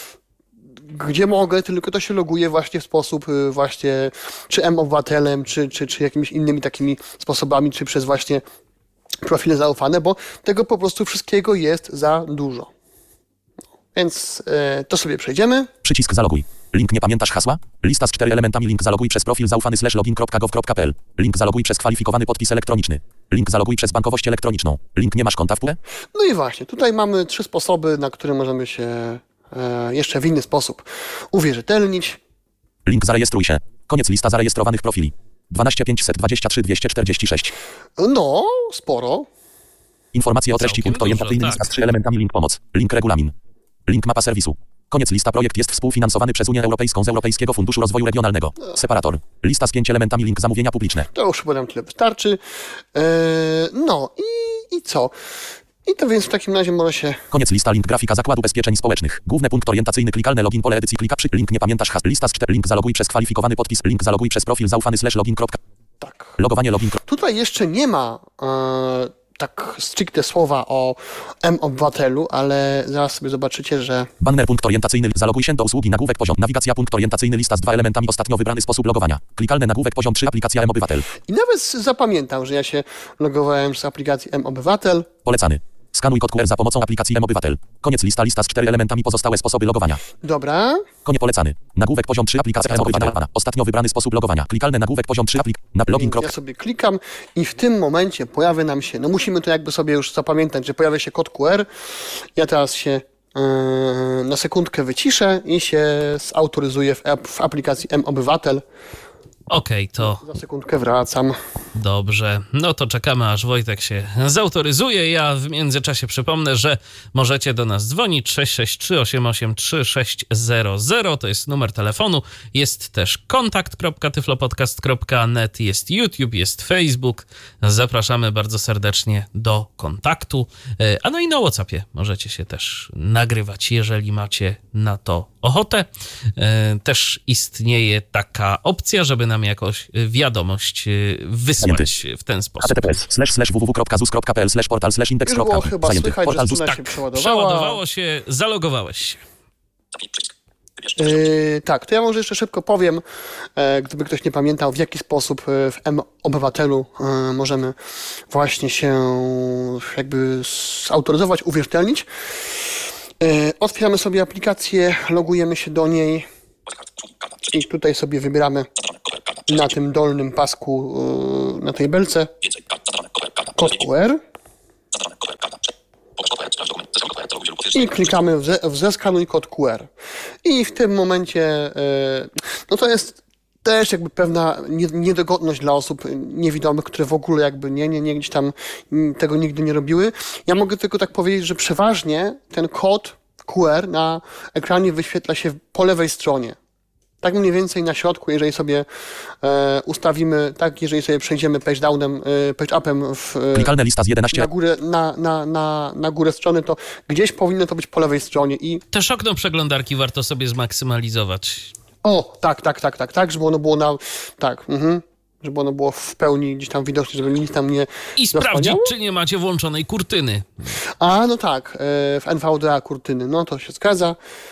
gdzie mogę, tylko to się loguję właśnie w sposób y, właśnie czy M-Obywatelem, czy, czy, czy jakimiś innymi takimi sposobami, czy przez właśnie profile zaufane, bo tego po prostu wszystkiego jest za dużo. Więc y, to sobie przejdziemy. Przycisk zaloguj. Link nie pamiętasz hasła? Lista z cztery elementami. Link zaloguj przez profil zaufany slash login kropka gov kropka p l. Link zaloguj przez kwalifikowany podpis elektroniczny. Link zaloguj przez bankowość elektroniczną. Link nie masz konta w P U E? No i właśnie, tutaj mamy trzy sposoby, na które możemy się e, jeszcze w inny sposób uwierzytelnić. Link zarejestruj się. Koniec lista zarejestrowanych profili. dwanaście pięćset dwadzieścia trzy dwieście czterdzieści sześć. No, sporo. Informacje o treści. Całkiem Punkt orientacyjny. dużo, Lista tak. z trzy elementami. Link pomoc. Link regulamin. Link mapa serwisu. Koniec lista. Projekt jest współfinansowany przez Unię Europejską z Europejskiego Funduszu Rozwoju Regionalnego. Separator. Lista z pięć elementami. Link zamówienia publiczne. To już chyba nam tyle wystarczy. E, no i, i co? I to więc w takim razie może się... Koniec lista. Link grafika Zakładu Ubezpieczeń Społecznych. Główny punkt orientacyjny. Klikalne login. Pole edycji. Klika przy. Link nie pamiętasz has. Lista z cztery. Link zaloguj przez kwalifikowany podpis. Link zaloguj przez profil zaufany slash login. kropka. Tak. Logowanie login. kro- Tutaj jeszcze nie ma e, tak stricte słowa o M-Obywatelu, ale zaraz sobie zobaczycie, że Banner punkt orientacyjny. Zaloguj się do usługi. Nagłówek poziom. Nawigacja punkt orientacyjny. Lista z dwa elementami. Ostatnio wybrany sposób logowania. Klikalny nagłówek poziom trzy. Aplikacja M-Obywatel. i nawet zapamiętam, że ja się logowałem z aplikacji M-Obywatel. Polecany. Skanuj kod Q R za pomocą aplikacji M-Obywatel. Koniec lista. Lista z cztery elementami. Pozostałe sposoby logowania. Dobra. Konie polecany. Nagłówek poziom trzy. Aplikacja M-Obywatel. Ostatnio wybrany sposób logowania. Klikalny nagłówek poziom trzy. Aplik. Na login. Ja sobie klikam i w tym momencie pojawia nam się, no musimy to jakby sobie już zapamiętać, że pojawia się kod Q R. Ja teraz się yy, na sekundkę wyciszę i się zautoryzuję w, ap- w aplikacji M-Obywatel. Okej, to Za sekundkę wracam. dobrze. No to czekamy, aż Wojtek się zautoryzuje. Ja w międzyczasie przypomnę, że możecie do nas dzwonić sześć sześć trzy, osiem osiem trzy, sześć zero zero. To jest numer telefonu. Jest też kontakt kropka tyflopodcast kropka net, jest YouTube, jest Facebook. Zapraszamy bardzo serdecznie do kontaktu. A no i na WhatsAppie możecie się też nagrywać, jeżeli macie na to ochotę. Też istnieje taka opcja, żeby nam jakąś wiadomość wysłać w ten sposób. https slash slash www.zus.pl slash portal slash index. Już było chyba Zajęty. słychać, Portal że zus. struna się Tak, przeładowała. przeładowało się, zalogowałeś się. Yy, tak, to ja może jeszcze szybko powiem, e, gdyby ktoś nie pamiętał, w jaki sposób e, w M-Obywatelu e, możemy właśnie się jakby zautoryzować, uwierzytelnić. E, otwieramy sobie aplikację, logujemy się do niej i tutaj sobie wybieramy na tym dolnym pasku, e, na tej belce kod Q R. I klikamy w, ze, w zeskanuj kod Q R. I w tym momencie, yy, no to jest też jakby pewna niedogodność dla osób niewidomych, które w ogóle jakby nie, nie, nie gdzieś tam tego nigdy nie robiły. Ja mogę tylko tak powiedzieć, że przeważnie ten kod Q R na ekranie wyświetla się po lewej stronie. Tak mniej więcej na środku, jeżeli sobie e, ustawimy, tak, jeżeli sobie przejdziemy page downem, e, page upem w, e, Klikalna lista z jedenastu. na górę, na, na, na, na górę strony, to gdzieś powinno to być po lewej stronie i Też okno przeglądarki warto sobie zmaksymalizować. o, tak, tak, tak, tak, tak, żeby ono było na, tak, mhm, żeby ono było w pełni gdzieś tam widoczne, żeby nic tam nie I sprawdzić, zasłaniało. czy nie macie włączonej kurtyny. A, no tak, e, w N V D A kurtyny, no to się zgadza.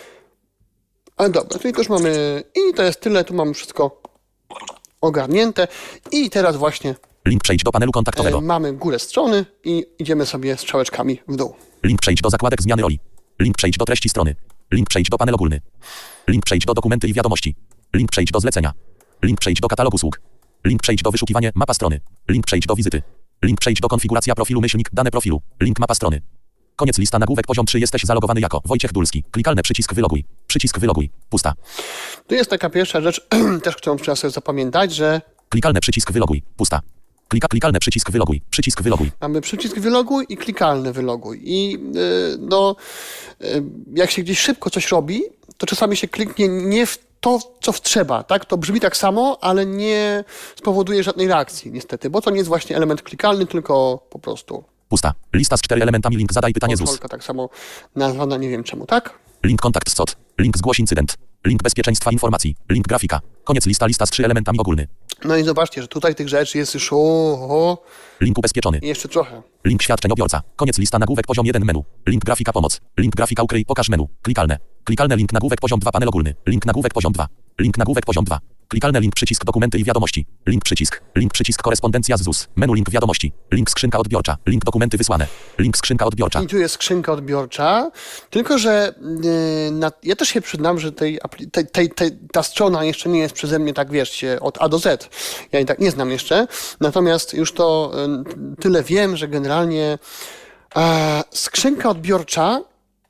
Ale dobra, tu już mamy, i to jest tyle, tu mamy wszystko ogarnięte i teraz właśnie Link przejdź do panelu e, kontaktowego. mamy górę strony i idziemy sobie strzałeczkami w dół. Link przejdź do zakładek zmiany roli. Link przejdź do treści strony. Link przejdź do panel ogólny. Link przejdź do dokumenty i wiadomości. Link przejdź do zlecenia. Link przejdź do katalog usług. Link przejdź do wyszukiwania mapa strony. Link przejdź do wizyty. Link przejdź do konfiguracja profilu myślnik dane profilu. Link mapa strony. Koniec lista nagłówek poziom trzy. Jesteś zalogowany jako Wojciech Dulski. Klikalny przycisk wyloguj. Przycisk wyloguj. Pusta. Tu jest taka pierwsza rzecz, też którą trzeba sobie zapamiętać, że Klikalny przycisk wyloguj. Pusta. Klika klikalny przycisk wyloguj. Przycisk wyloguj. mamy przycisk wyloguj i klikalny wyloguj. I yy, no, yy, jak się gdzieś szybko coś robi, to czasami się kliknie nie w to, co w trzeba, tak? To brzmi tak samo, ale nie spowoduje żadnej reakcji, niestety, bo to nie jest właśnie element klikalny, tylko po prostu Pusta. Lista z cztery elementami. Link zadaj pytanie Z U S. kontrolka tak samo nazwana, nie wiem czemu, tak? Link kontakt z C O T. Link zgłoś incydent. Link bezpieczeństwa informacji. Link grafika. Koniec lista. Lista z trzy elementami ogólny. No i zobaczcie, że tutaj tych rzeczy jest już o, o, Link ubezpieczony. i jeszcze trochę. Link świadczeniobiorca. Koniec lista nagłówek poziom jeden menu. Link grafika pomoc. Link grafika ukryj pokaż menu. Klikalne. Klikalne link nagłówek poziom dwa panel ogólny. Link nagłówek poziom dwa. Link nagłówek poziom dwa. Klikalne link przycisk dokumenty i wiadomości. Link przycisk. Link przycisk korespondencja z Z U S. Menu link wiadomości. Link skrzynka odbiorcza. Link dokumenty wysłane. Link skrzynka odbiorcza. I tu jest skrzynka odbiorcza, tylko że yy, na, ja też się przyznam, że tej, apli- tej, tej, tej, ta strona jeszcze nie jest przeze mnie tak, wiesz, się od A do Z. Ja jej tak nie znam jeszcze, natomiast już to yy, tyle wiem, że generalnie e, skrzynka odbiorcza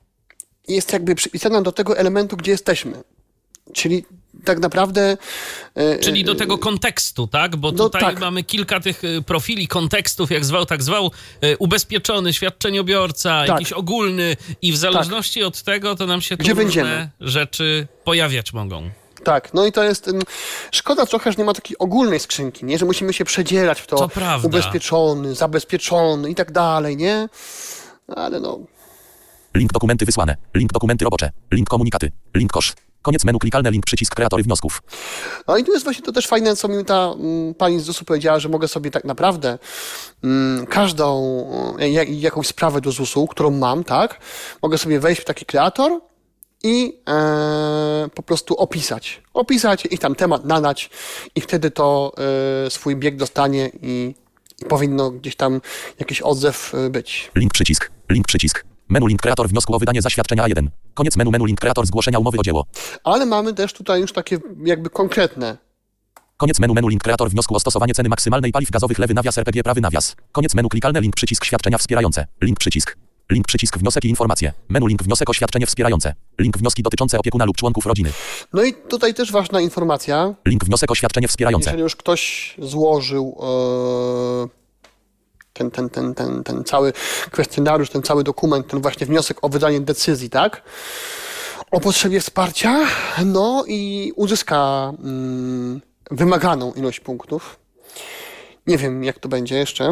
jest jakby przypisana do tego elementu, gdzie jesteśmy. Czyli tak naprawdę... e, Czyli do tego kontekstu, tak? Bo No tutaj tak. mamy kilka tych y, profili, kontekstów, jak zwał, tak zwał, y, ubezpieczony, świadczeniobiorca, Tak. jakiś ogólny i w zależności od tego to nam się tu Gdzie różne będziemy? rzeczy pojawiać mogą. Tak, no i to jest... ym, Szkoda trochę, że nie ma takiej ogólnej skrzynki, nie? Że musimy się przedzierać w to, To prawda. ubezpieczony, zabezpieczony i tak dalej, nie? Ale no... Link dokumenty wysłane. Link dokumenty robocze. Link komunikaty. Link kosz. Koniec menu klikalne link przycisk kreatory wniosków. No i tu jest właśnie to też fajne, co mi ta mm, pani z Z U S-u powiedziała, że mogę sobie tak naprawdę mm, każdą y, jak, jakąś sprawę do Z U S-u, którą mam, tak? Mogę sobie wejść w taki kreator i e, po prostu opisać. Opisać i tam temat nadać i wtedy to e, swój bieg dostanie i, i powinno gdzieś tam jakiś odzew e, być. Link przycisk. Link przycisk. Menu link kreator wniosku o wydanie zaświadczenia A jeden. Koniec menu menu link kreator zgłoszenia umowy o dzieło. Ale mamy też tutaj już takie jakby konkretne. Koniec menu menu link kreator wniosku o stosowanie ceny maksymalnej paliw gazowych lewy nawias R P G prawy nawias. Koniec menu klikalne link przycisk świadczenia wspierające. Link przycisk. Link przycisk wniosek i informacje. Menu link wniosek oświadczenie wspierające. Link wnioski dotyczące opiekuna lub członków rodziny. No i tutaj też ważna informacja. Link wniosek oświadczenie wspierające. Jeżeli już ktoś złożył e, ten, ten, ten, ten, ten cały kwestionariusz, ten cały dokument, ten właśnie wniosek o wydanie decyzji, tak? O potrzebie wsparcia, no i uzyska mm, wymaganą ilość punktów. Nie wiem, jak to będzie jeszcze.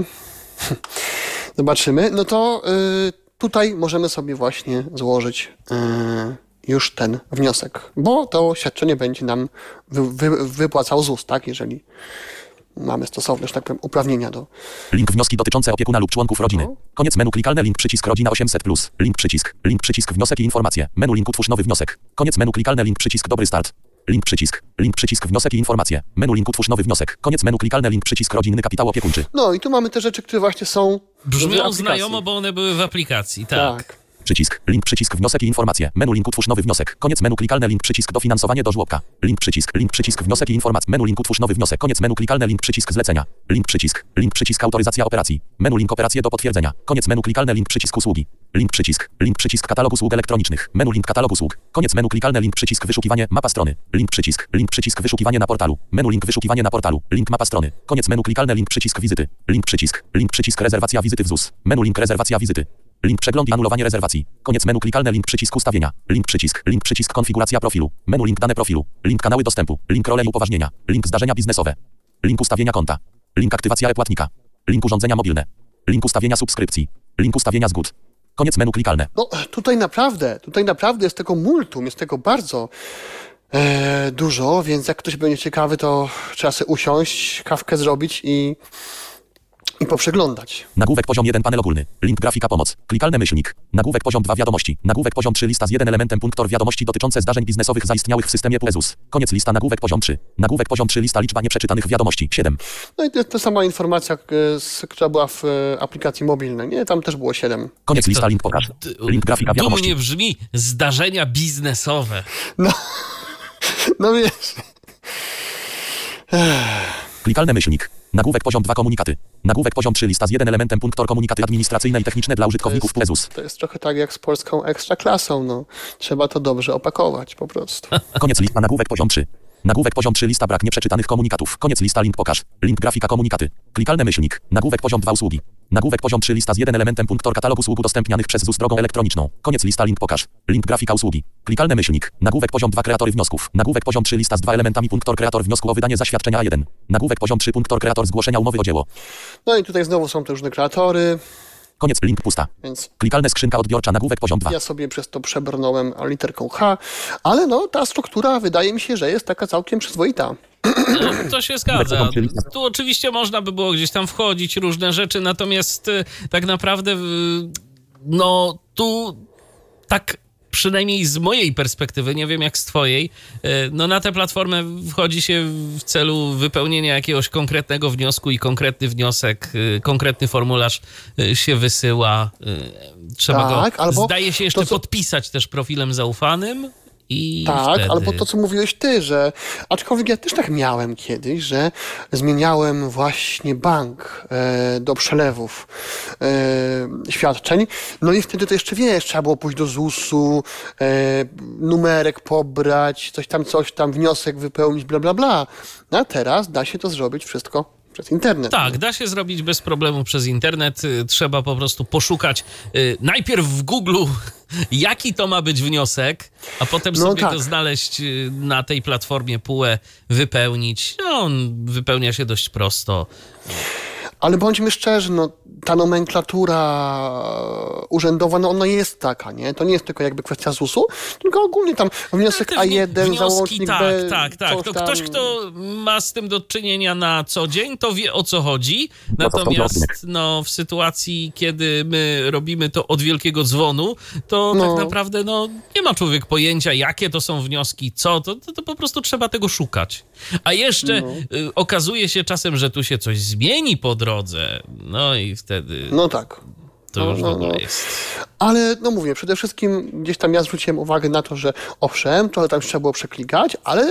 Zobaczymy. No to y, tutaj możemy sobie właśnie złożyć y, już ten wniosek, bo to świadczenie będzie nam wy, wy, wypłacał ZUS, tak? Jeżeli mamy stosowne, że tak powiem, uprawnienia do... Link wnioski dotyczące opiekuna lub członków rodziny. Koniec menu klikalne link przycisk rodzina osiemset plus. Link przycisk. Link przycisk wniosek i informacje. Menu link utwórz nowy wniosek. Koniec menu klikalne link przycisk dobry start. Link przycisk. Link przycisk wniosek i informacje. Menu link utwórz nowy wniosek. Koniec menu klikalne link przycisk rodzinny kapitał opiekuńczy. No i tu mamy te rzeczy, które właśnie są w Brzmią aplikacji. znajomo, bo one były w aplikacji, tak. Tak. Przycisk. Link przycisk wniosek i informacje. Menu link utwórz nowy wniosek. Koniec menu klikalne link przycisk dofinansowanie do żłobka. Link przycisk. Link przycisk wniosek i informacje. Menu link utwórz nowy wniosek. Koniec menu klikalne link przycisk zlecenia. Link przycisk. Link przycisk autoryzacja operacji. Menu link operacje do potwierdzenia. Koniec menu klikalne link przycisk usługi. Link przycisk. Link przycisk katalog usług elektronicznych. Menu link katalog usług. Koniec menu klikalne link przycisk wyszukiwanie mapa strony. Link przycisk. Link przycisk wyszukiwanie na portalu. Menu link wyszukiwanie na portalu. Link mapa strony. Koniec menu klikalne link przycisk wizyty. Link przycisk. Link przycisk rezerwacja wizyty w ZUS. Menu link rezerwacja wizyty. Link przegląd i anulowanie rezerwacji. Koniec menu klikalne link przycisk ustawienia. Link przycisk. Link przycisk konfiguracja profilu. Menu link dane profilu. Link kanały dostępu. Link role i upoważnienia. Link zdarzenia biznesowe. Link ustawienia konta. Link aktywacja e-płatnika. Link urządzenia mobilne. Link ustawienia subskrypcji. Link ustawienia zgód. Koniec menu klikalne. No tutaj naprawdę, tutaj naprawdę jest tego multum, jest tego bardzo e, dużo, więc jak ktoś będzie ciekawy, to trzeba sobie usiąść, kawkę zrobić i I poprzeglądać. Nagłówek poziom jeden panel ogólny. Link grafika pomoc. Klikalny myślnik. Nagłówek poziom dwa wiadomości. Nagłówek poziom trzy lista z jeden elementem punktor wiadomości dotyczące zdarzeń biznesowych zaistniałych w systemie P E ZUS. Koniec lista nagłówek poziom trzy. Nagłówek poziom trzy lista liczba nieprzeczytanych wiadomości. siedem. No i to jest ta sama informacja, z, która była w e, aplikacji mobilnej. Nie, tam też było siedem. Koniec lista link pokaż. Link grafika wiadomości. Dumnie brzmi zdarzenia biznesowe. No, no wiesz. Klikalny myślnik. Nagłówek poziom dwa komunikaty. Nagłówek poziom trzy lista z jeden elementem punktor komunikaty administracyjne i techniczne dla użytkowników P E ZUS. To jest trochę tak jak z polską ekstraklasą, no. Trzeba to dobrze opakować po prostu. Koniec lista nagłówek poziom trzy. Nagłówek poziom trzy lista brak nieprzeczytanych komunikatów. Koniec lista link pokaż. Link grafika komunikaty. Klikalny myślnik. Nagłówek poziom dwa usługi. Nagłówek poziom trzy lista z jeden elementem punktor katalog usług udostępnianych przez ZUS drogą elektroniczną. Koniec lista link pokaż. Link grafika usługi. Klikalny myślnik. Nagłówek poziom dwa kreatory wniosków. Nagłówek poziom trzy lista z dwa elementami punktor kreator wniosku o wydanie zaświadczenia A jeden. Nagłówek poziom trzy punktor kreator zgłoszenia umowy o dzieło. No i tutaj znowu są te różne kreatory, Koniec link pusta. więc Klikalna skrzynka odbiorcza nagłówek poziom dwa. ja sobie przez to przebrnąłem literką H, ale no ta struktura wydaje mi się, że jest taka całkiem przyzwoita. No, to się zgadza. Tu oczywiście można by było gdzieś tam wchodzić, różne rzeczy, natomiast y, tak naprawdę y, no tu tak przynajmniej z mojej perspektywy, nie wiem jak z twojej, y, no na tę platformę wchodzi się w celu wypełnienia jakiegoś konkretnego wniosku i konkretny wniosek, y, konkretny formularz y, się wysyła. Y, trzeba Tak, go, albo zdaje się, jeszcze to, co- podpisać też profilem zaufanym. I Tak, wtedy... albo to, co mówiłeś ty, że aczkolwiek ja też tak miałem kiedyś, że zmieniałem właśnie bank e, do przelewów e, świadczeń, no i wtedy to jeszcze, wiesz, trzeba było pójść do zusu, e, numerek pobrać, coś tam, coś tam, wniosek wypełnić, bla, bla, bla. A teraz da się to zrobić wszystko przez internet. Tak, da się zrobić bez problemu przez internet. Y, Trzeba po prostu poszukać y, najpierw w Google, jaki to ma być wniosek, a potem No sobie tak. go znaleźć y, na tej platformie P U E, wypełnić. No, on wypełnia się dość prosto. Ale bądźmy szczerzy, no, ta nomenklatura urzędowa, no ona jest taka, nie? To nie jest tylko jakby kwestia zusu, tylko ogólnie tam wniosek Te A wni- jeden, wnioski, załącznik tak, B, tak, tak. coś To tam. ktoś, kto ma z tym do czynienia na co dzień, to wie o co chodzi. No to Natomiast odcinek. no, w sytuacji, kiedy my robimy to od wielkiego dzwonu, to No. tak naprawdę no, nie ma człowiek pojęcia, jakie to są wnioski, co, to, to, to po prostu trzeba tego szukać. A jeszcze No. y, okazuje się czasem, że tu się coś zmieni po drodze, no i wtedy No tak. to no, już w no, ogóle no. jest. Ale no mówię, przede wszystkim gdzieś tam ja zwróciłem uwagę na to, że owszem, trochę tam trzeba było przeklikać, ale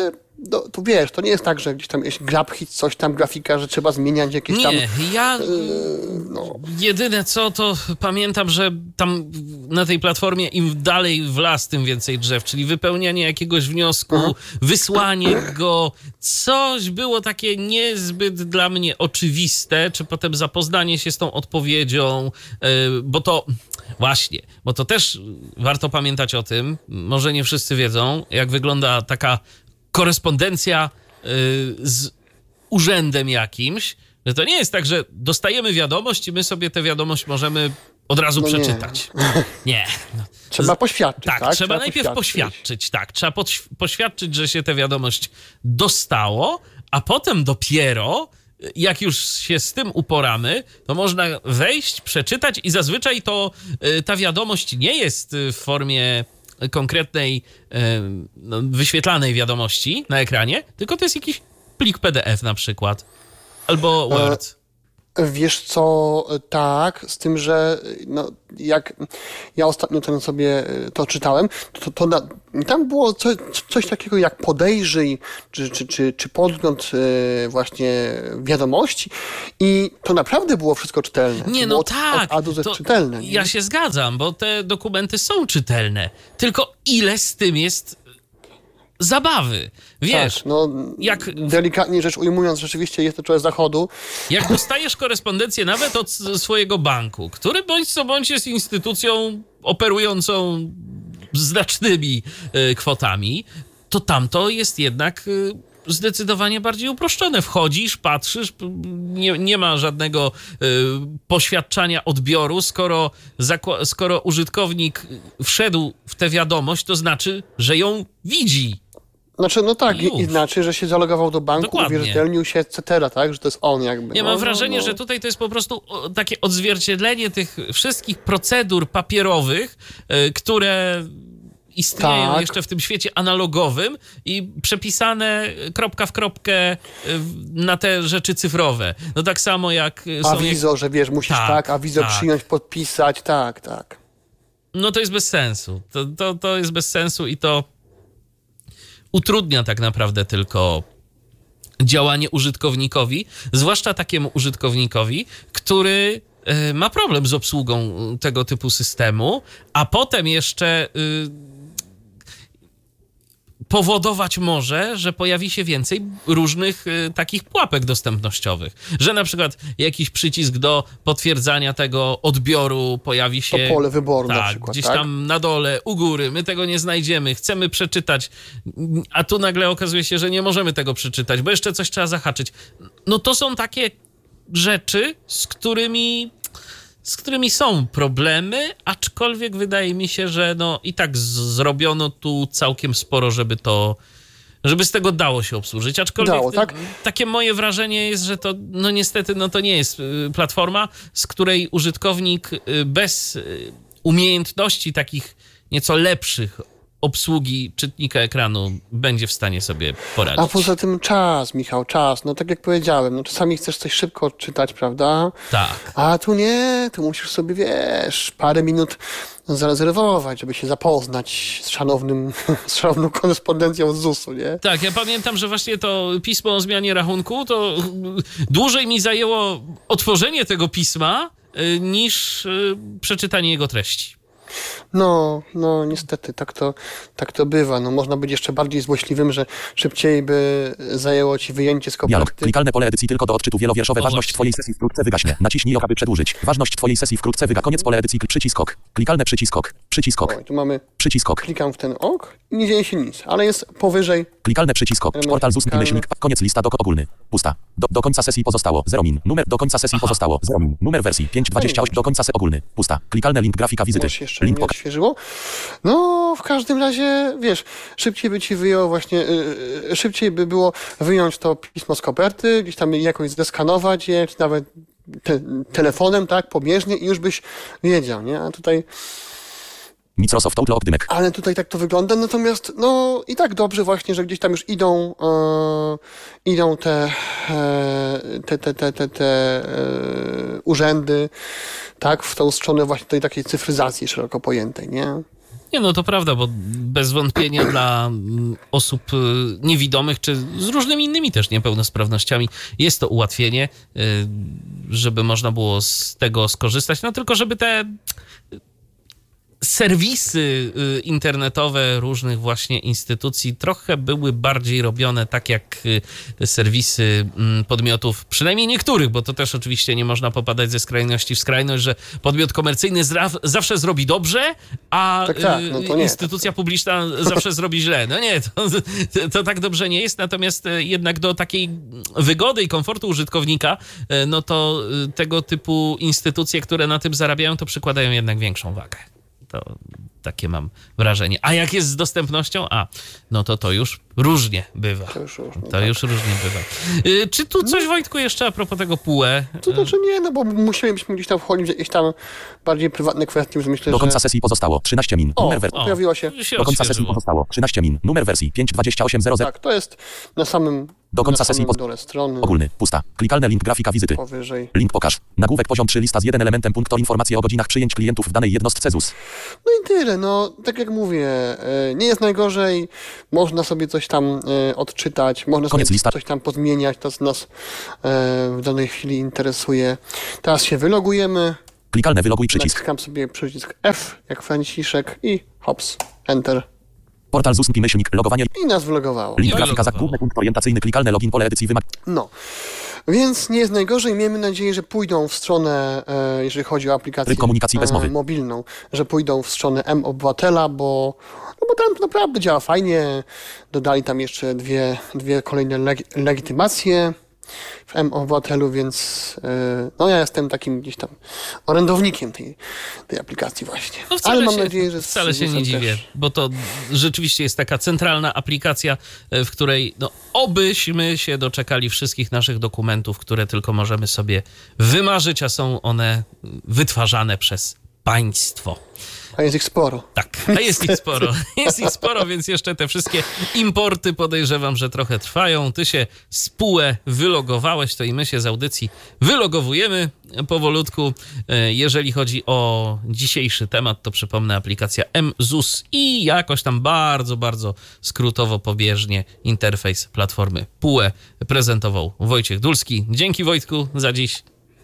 no, to wiesz, to nie jest tak, że gdzieś tam jest GrabHit, coś tam, grafika, że trzeba zmieniać jakieś tam... Nie, ja Yy, no. jedyne co, to pamiętam, że tam na tej platformie im dalej w las, tym więcej drzew, czyli wypełnianie jakiegoś wniosku, Mhm. wysłanie go, coś było takie niezbyt dla mnie oczywiste, czy potem zapoznanie się z tą odpowiedzią, yy, bo to właśnie, bo to też warto pamiętać o tym, może nie wszyscy wiedzą, jak wygląda taka korespondencja yy, z urzędem jakimś, że to nie jest tak, że dostajemy wiadomość i my sobie tę wiadomość możemy od razu No nie. przeczytać. Nie. No. Trzeba poświadczyć, Tak, tak? trzeba najpierw poświadczyć, tak. Trzeba podś- poświadczyć, że się tę wiadomość dostało, a potem dopiero, jak już się z tym uporamy, to można wejść, przeczytać i zazwyczaj to y, ta wiadomość nie jest w formie konkretnej, y, no, wyświetlanej wiadomości na ekranie, tylko to jest jakiś plik P D F na przykład. Albo Word. Wiesz co, tak, z tym, że no, jak ja ostatnio ten sobie to czytałem, to, to na, tam było coś, coś takiego jak podejrzyj, czy, czy, czy, czy podgląd e, właśnie wiadomości i to naprawdę było wszystko czytelne. Nie, to no było tak. Od A do Z to czytelne. Nie? Ja się zgadzam, bo te dokumenty są czytelne. Tylko ile z tym jest zabawy? Wiesz, tak, no, jak- delikatnie rzecz ujmując, rzeczywiście jest to trochę zachodu. jak dostajesz korespondencję nawet od s- swojego banku, który bądź co bądź jest instytucją operującą znacznymi y, kwotami, to tamto jest jednak y, zdecydowanie bardziej uproszczone. Wchodzisz, patrzysz, p- nie, nie ma żadnego y, poświadczania odbioru. Skoro, zakła- skoro użytkownik wszedł w tę wiadomość, to znaczy, że ją widzi. Znaczy, no tak, Już. i- znaczy, że się zalogował do banku, Dokładnie. uwierzytelnił się, et cetera, tak, że to jest on jakby. Ja no, mam no, wrażenie, no. że tutaj to jest po prostu o, takie odzwierciedlenie tych wszystkich procedur papierowych, y, które istnieją Tak. jeszcze w tym świecie analogowym i przepisane kropka w kropkę y, na te rzeczy cyfrowe. No tak samo jak y, są... Jak... Awizo, że wiesz, musisz Tak, tak, awizo tak. przyjąć, podpisać, tak, tak. No to jest bez sensu. To, to, to jest bez sensu i to utrudnia tak naprawdę tylko działanie użytkownikowi, zwłaszcza takiemu użytkownikowi, który y, ma problem z obsługą tego typu systemu, a potem jeszcze y, powodować może, że pojawi się więcej różnych y, takich pułapek dostępnościowych. Że na przykład jakiś przycisk do potwierdzania tego odbioru pojawi się... To pole wyboru tak, na przykład, gdzieś tak? tam na dole, u góry, my tego nie znajdziemy, chcemy przeczytać, a tu nagle okazuje się, że nie możemy tego przeczytać, bo jeszcze coś trzeba zahaczyć. No to są takie rzeczy, z którymi, z którymi są problemy, aczkolwiek wydaje mi się, że no i tak z- zrobiono tu całkiem sporo, żeby to, żeby z tego dało się obsłużyć, aczkolwiek Dało, tak? takie moje wrażenie jest, że to no niestety no to nie jest y, platforma, z której użytkownik y, bez y, umiejętności takich nieco lepszych obsługi czytnika ekranu będzie w stanie sobie poradzić. A poza tym czas, Michał, czas. No tak jak powiedziałem, no czasami chcesz coś szybko odczytać, prawda? Tak. A tu nie, tu musisz sobie, wiesz, parę minut zarezerwować, żeby się zapoznać z szanownym, z szanowną korespondencją z zusu, nie? Tak, ja pamiętam, że właśnie to pismo o zmianie rachunku, to dłużej mi zajęło otworzenie tego pisma y, niż y, przeczytanie jego treści. No, no niestety, tak to, tak to bywa. No można być jeszcze bardziej złośliwym, że szybciej by zajęło ci wyjęcie z Dialog. koperty. Klikalne pole edycji tylko do odczytu wielowierszowe. O, Ważność właśnie. twojej sesji wkrótce wygaśnie. Naciśnij ok, aby przedłużyć. Ważność twojej sesji wkrótce wyga. Koniec pole edycji. Przycisk ok. Klikalne przycisk ok. Przycisk ok. Oj, tu mamy, Przycisk ok. klikam w ten ok i nie dzieje się nic, ale jest powyżej. Klikalne przycisk ok. Portal Z U S Klikalne. myślnik. Koniec lista dok ogólny. Pusta. Do, do końca sesji pozostało zero min. Numer do końca sesji pozostało zero min. Numer wersji pięć dwadzieścia osiem do końca sesji ogólny. Pusta. Klikalne link grafika wizyty. Może się jeszcze Link nie ok. odświeżyło. No, w każdym razie, wiesz, szybciej by ci wyjął właśnie, yy, szybciej by było wyjąć to pismo z koperty, gdzieś tam jakoś zeskanować je, czy nawet te, telefonem, tak, pobieżnie i już byś wiedział, nie? A tutaj, Microsoft Outlook dymek. ale tutaj tak to wygląda, natomiast, no, i tak dobrze właśnie, że gdzieś tam już idą, yy, idą te, yy, te, te, te, te, te yy, urzędy, tak, w tą stronę właśnie tej takiej cyfryzacji szeroko pojętej, nie? Nie, no to prawda, bo bez wątpienia dla osób niewidomych, czy z różnymi innymi też niepełnosprawnościami jest to ułatwienie, żeby można było z tego skorzystać, no tylko żeby te serwisy internetowe różnych właśnie instytucji trochę były bardziej robione tak jak serwisy podmiotów, przynajmniej niektórych, bo to też oczywiście nie można popadać ze skrajności w skrajność, że podmiot komercyjny zra- zawsze zrobi dobrze, a tak, tak, no to nie. instytucja publiczna zawsze zrobi źle. No nie, to, to, to tak dobrze nie jest, natomiast jednak do takiej wygody i komfortu użytkownika, no to tego typu instytucje, które na tym zarabiają, to przykładają jednak większą wagę. To takie mam wrażenie. A jak jest z dostępnością? A, no to to już różnie bywa. To już różnie, to tak. już różnie bywa. Y, czy tu coś, Wojtku, jeszcze a propos tego P U E? To znaczy nie, no bo musielibyśmy gdzieś tam wchodzić w jakieś tam bardziej prywatne kwestie, więc myślę, Do końca że... sesji pozostało trzynaście min. O, Numer wersji. pojawiła się. się Do końca odświeżyło. sesji pozostało trzynaście min. Numer wersji pięć dwadzieścia osiem zero zero. Tak, to jest na samym Do końca na sesji samym poz... dole strony. Ogólny. Pusta. Klikalny link grafika wizyty. Powyżej. Link pokaż. Nagłówek poziom trzy lista z jeden elementem punkto informacje o godzinach przyjęć klientów w danej jednostce Z U S. No i tyle, no tak jak mówię, nie jest najgorzej, można sobie coś tam odczytać, można Koniec sobie lista. coś tam pozmieniać, to co nas w danej chwili interesuje. Teraz się wylogujemy, Klikalne wyloguj przycisk. naciskam sobie przycisk F jak Franciszek i hops, Enter. Portal Z U S myślnik logowanie. I nas wylogowało. Link I grafika za wylogowało. główny punkt orientacyjny klikalne login pole edycji wymag. No, więc nie jest najgorzej. Miejmy nadzieję, że pójdą w stronę, e, jeżeli chodzi o aplikację Tryb komunikacji bez mowy. e, mobilną, że pójdą w stronę M-Obywatela, bo, no bo tam naprawdę działa fajnie. Dodali tam jeszcze dwie, dwie kolejne leg- legitymacje w M-Obywatelu, więc e, no ja jestem takim gdzieś tam orędownikiem tej, tej aplikacji właśnie. No wcale Ale mam się, nadzieję, że z wcale się nie Z U S-em dziwię, też. bo to rzeczywiście jest taka centralna aplikacja, w której no, obyśmy się doczekali wszystkich naszych dokumentów, które tylko możemy sobie wymarzyć, a są one wytwarzane przez państwo. A jest ich sporo. Tak, a jest ich sporo. Jest ich sporo, więc jeszcze te wszystkie importy podejrzewam, że trochę trwają. Ty się z P U E wylogowałeś, to i my się z audycji wylogowujemy powolutku. Jeżeli chodzi o dzisiejszy temat, to przypomnę aplikacja M Z U S i jakoś tam bardzo, bardzo skrótowo, pobieżnie interfejs platformy P U E prezentował Wojciech Dulski. Dzięki, Wojtku, za dziś.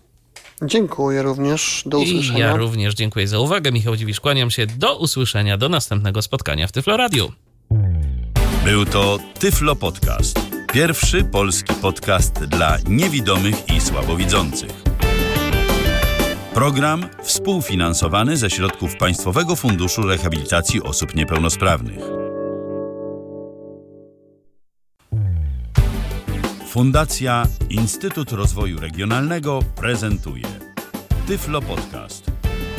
Dziękuję również. Do I usłyszenia. ja również dziękuję za uwagę. Michał Dziwisz, kłaniam się. Do usłyszenia, do następnego spotkania w Tyflo Radiu. Był to Tyflo Podcast. Pierwszy polski podcast dla niewidomych i słabowidzących. Program współfinansowany ze środków Państwowego Funduszu Rehabilitacji Osób Niepełnosprawnych. Fundacja Instytut Rozwoju Regionalnego prezentuje Tyflo Podcast.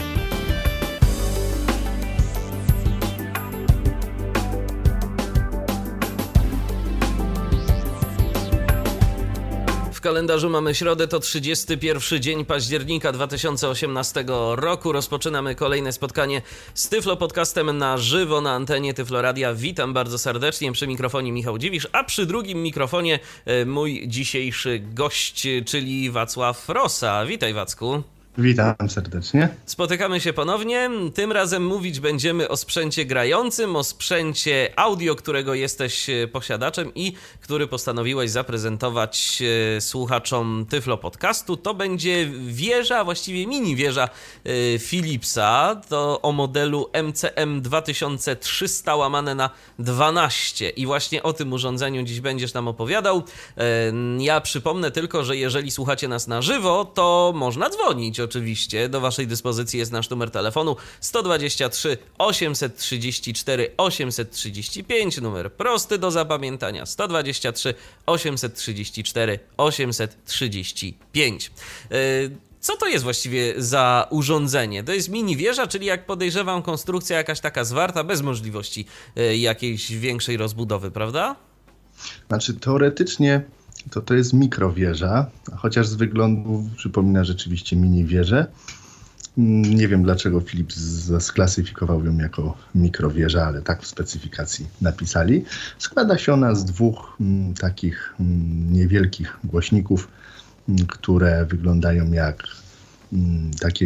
W kalendarzu mamy środę, to trzydziesty pierwszy dzień października dwa tysiące osiemnastego roku. Rozpoczynamy kolejne spotkanie z Tyflo Podcastem na żywo na antenie Tyflo Radia. Witam bardzo serdecznie, przy mikrofonie Michał Dziwisz, a przy drugim mikrofonie mój dzisiejszy gość, czyli Wacław Rosa. Witaj, Wacku. Witam serdecznie. Spotykamy się ponownie. Tym razem mówić będziemy o sprzęcie grającym, o sprzęcie audio, którego jesteś posiadaczem i który postanowiłeś zaprezentować słuchaczom Tyflo Podcastu. To będzie wieża, a właściwie mini wieża Philipsa. To o modelu M C M dwa tysiące trzysta łamane na dwanaście. I właśnie o tym urządzeniu dziś będziesz nam opowiadał. Ja przypomnę tylko, że jeżeli słuchacie nas na żywo, to można dzwonić. Oczywiście do waszej dyspozycji jest nasz numer telefonu sto dwadzieścia trzy osiemset trzydzieści cztery osiemset trzydzieści pięć, numer prosty do zapamiętania sto dwadzieścia trzy osiemset trzydzieści cztery osiemset trzydzieści pięć. Co to jest właściwie za urządzenie? To jest mini wieża, czyli jak podejrzewam konstrukcja jakaś taka zwarta, bez możliwości jakiejś większej rozbudowy, prawda? Znaczy teoretycznie to to jest mikrowieża, chociaż z wyglądu przypomina rzeczywiście mini wieżę. Nie wiem, dlaczego Philips sklasyfikował ją jako mikrowieża, ale tak w specyfikacji napisali. Składa się ona z dwóch m, takich m, niewielkich głośników, m, które wyglądają jak m, takie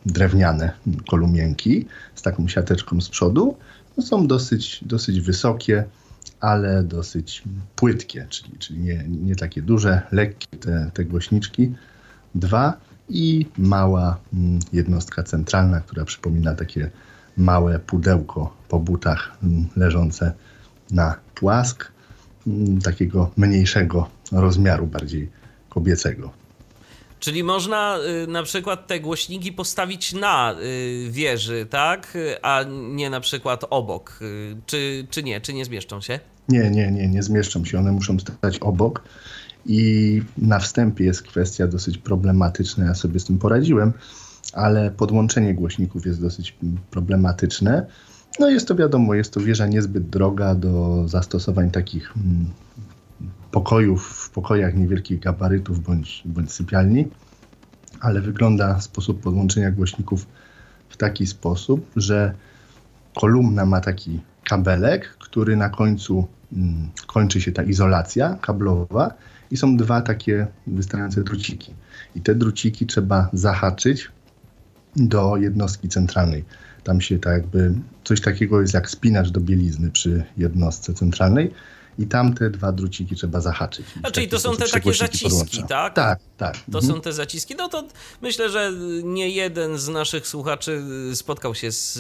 drewniane kolumienki z taką siateczką z przodu. No są dosyć, dosyć wysokie, ale dosyć płytkie, czyli, czyli nie, nie takie duże, lekkie te, te głośniczki. Dwa i mała mm, jednostka centralna, która przypomina takie małe pudełko po butach mm, leżące na płask, mm, takiego mniejszego rozmiaru, bardziej kobiecego. Czyli można y, na przykład te głośniki postawić na y, wieży, tak? A nie na przykład obok. Y, czy, czy nie? Czy nie zmieszczą się? Nie, nie, nie, nie zmieszczą się. One muszą stać obok i na wstępie jest kwestia dosyć problematyczna. Ja sobie z tym poradziłem, ale podłączenie głośników jest dosyć problematyczne. No jest to wiadomo, jest to wieża niezbyt droga do zastosowań takich mm, pokojów, w pokojach niewielkich gabarytów bądź, bądź sypialni, ale wygląda sposób podłączenia głośników w taki sposób, że kolumna ma taki kabelek, który na końcu mm, kończy się ta izolacja kablowa i są dwa takie wystające druciki. I te druciki trzeba zahaczyć do jednostki centralnej. Tam się tak jakby coś takiego jest jak spinacz do bielizny przy jednostce centralnej i tam te dwa druciki trzeba zahaczyć. A czyli to są te takie zaciski, podłącza. tak? Tak, tak. To Mhm. są te zaciski. No to myślę, że nie jeden z naszych słuchaczy spotkał się z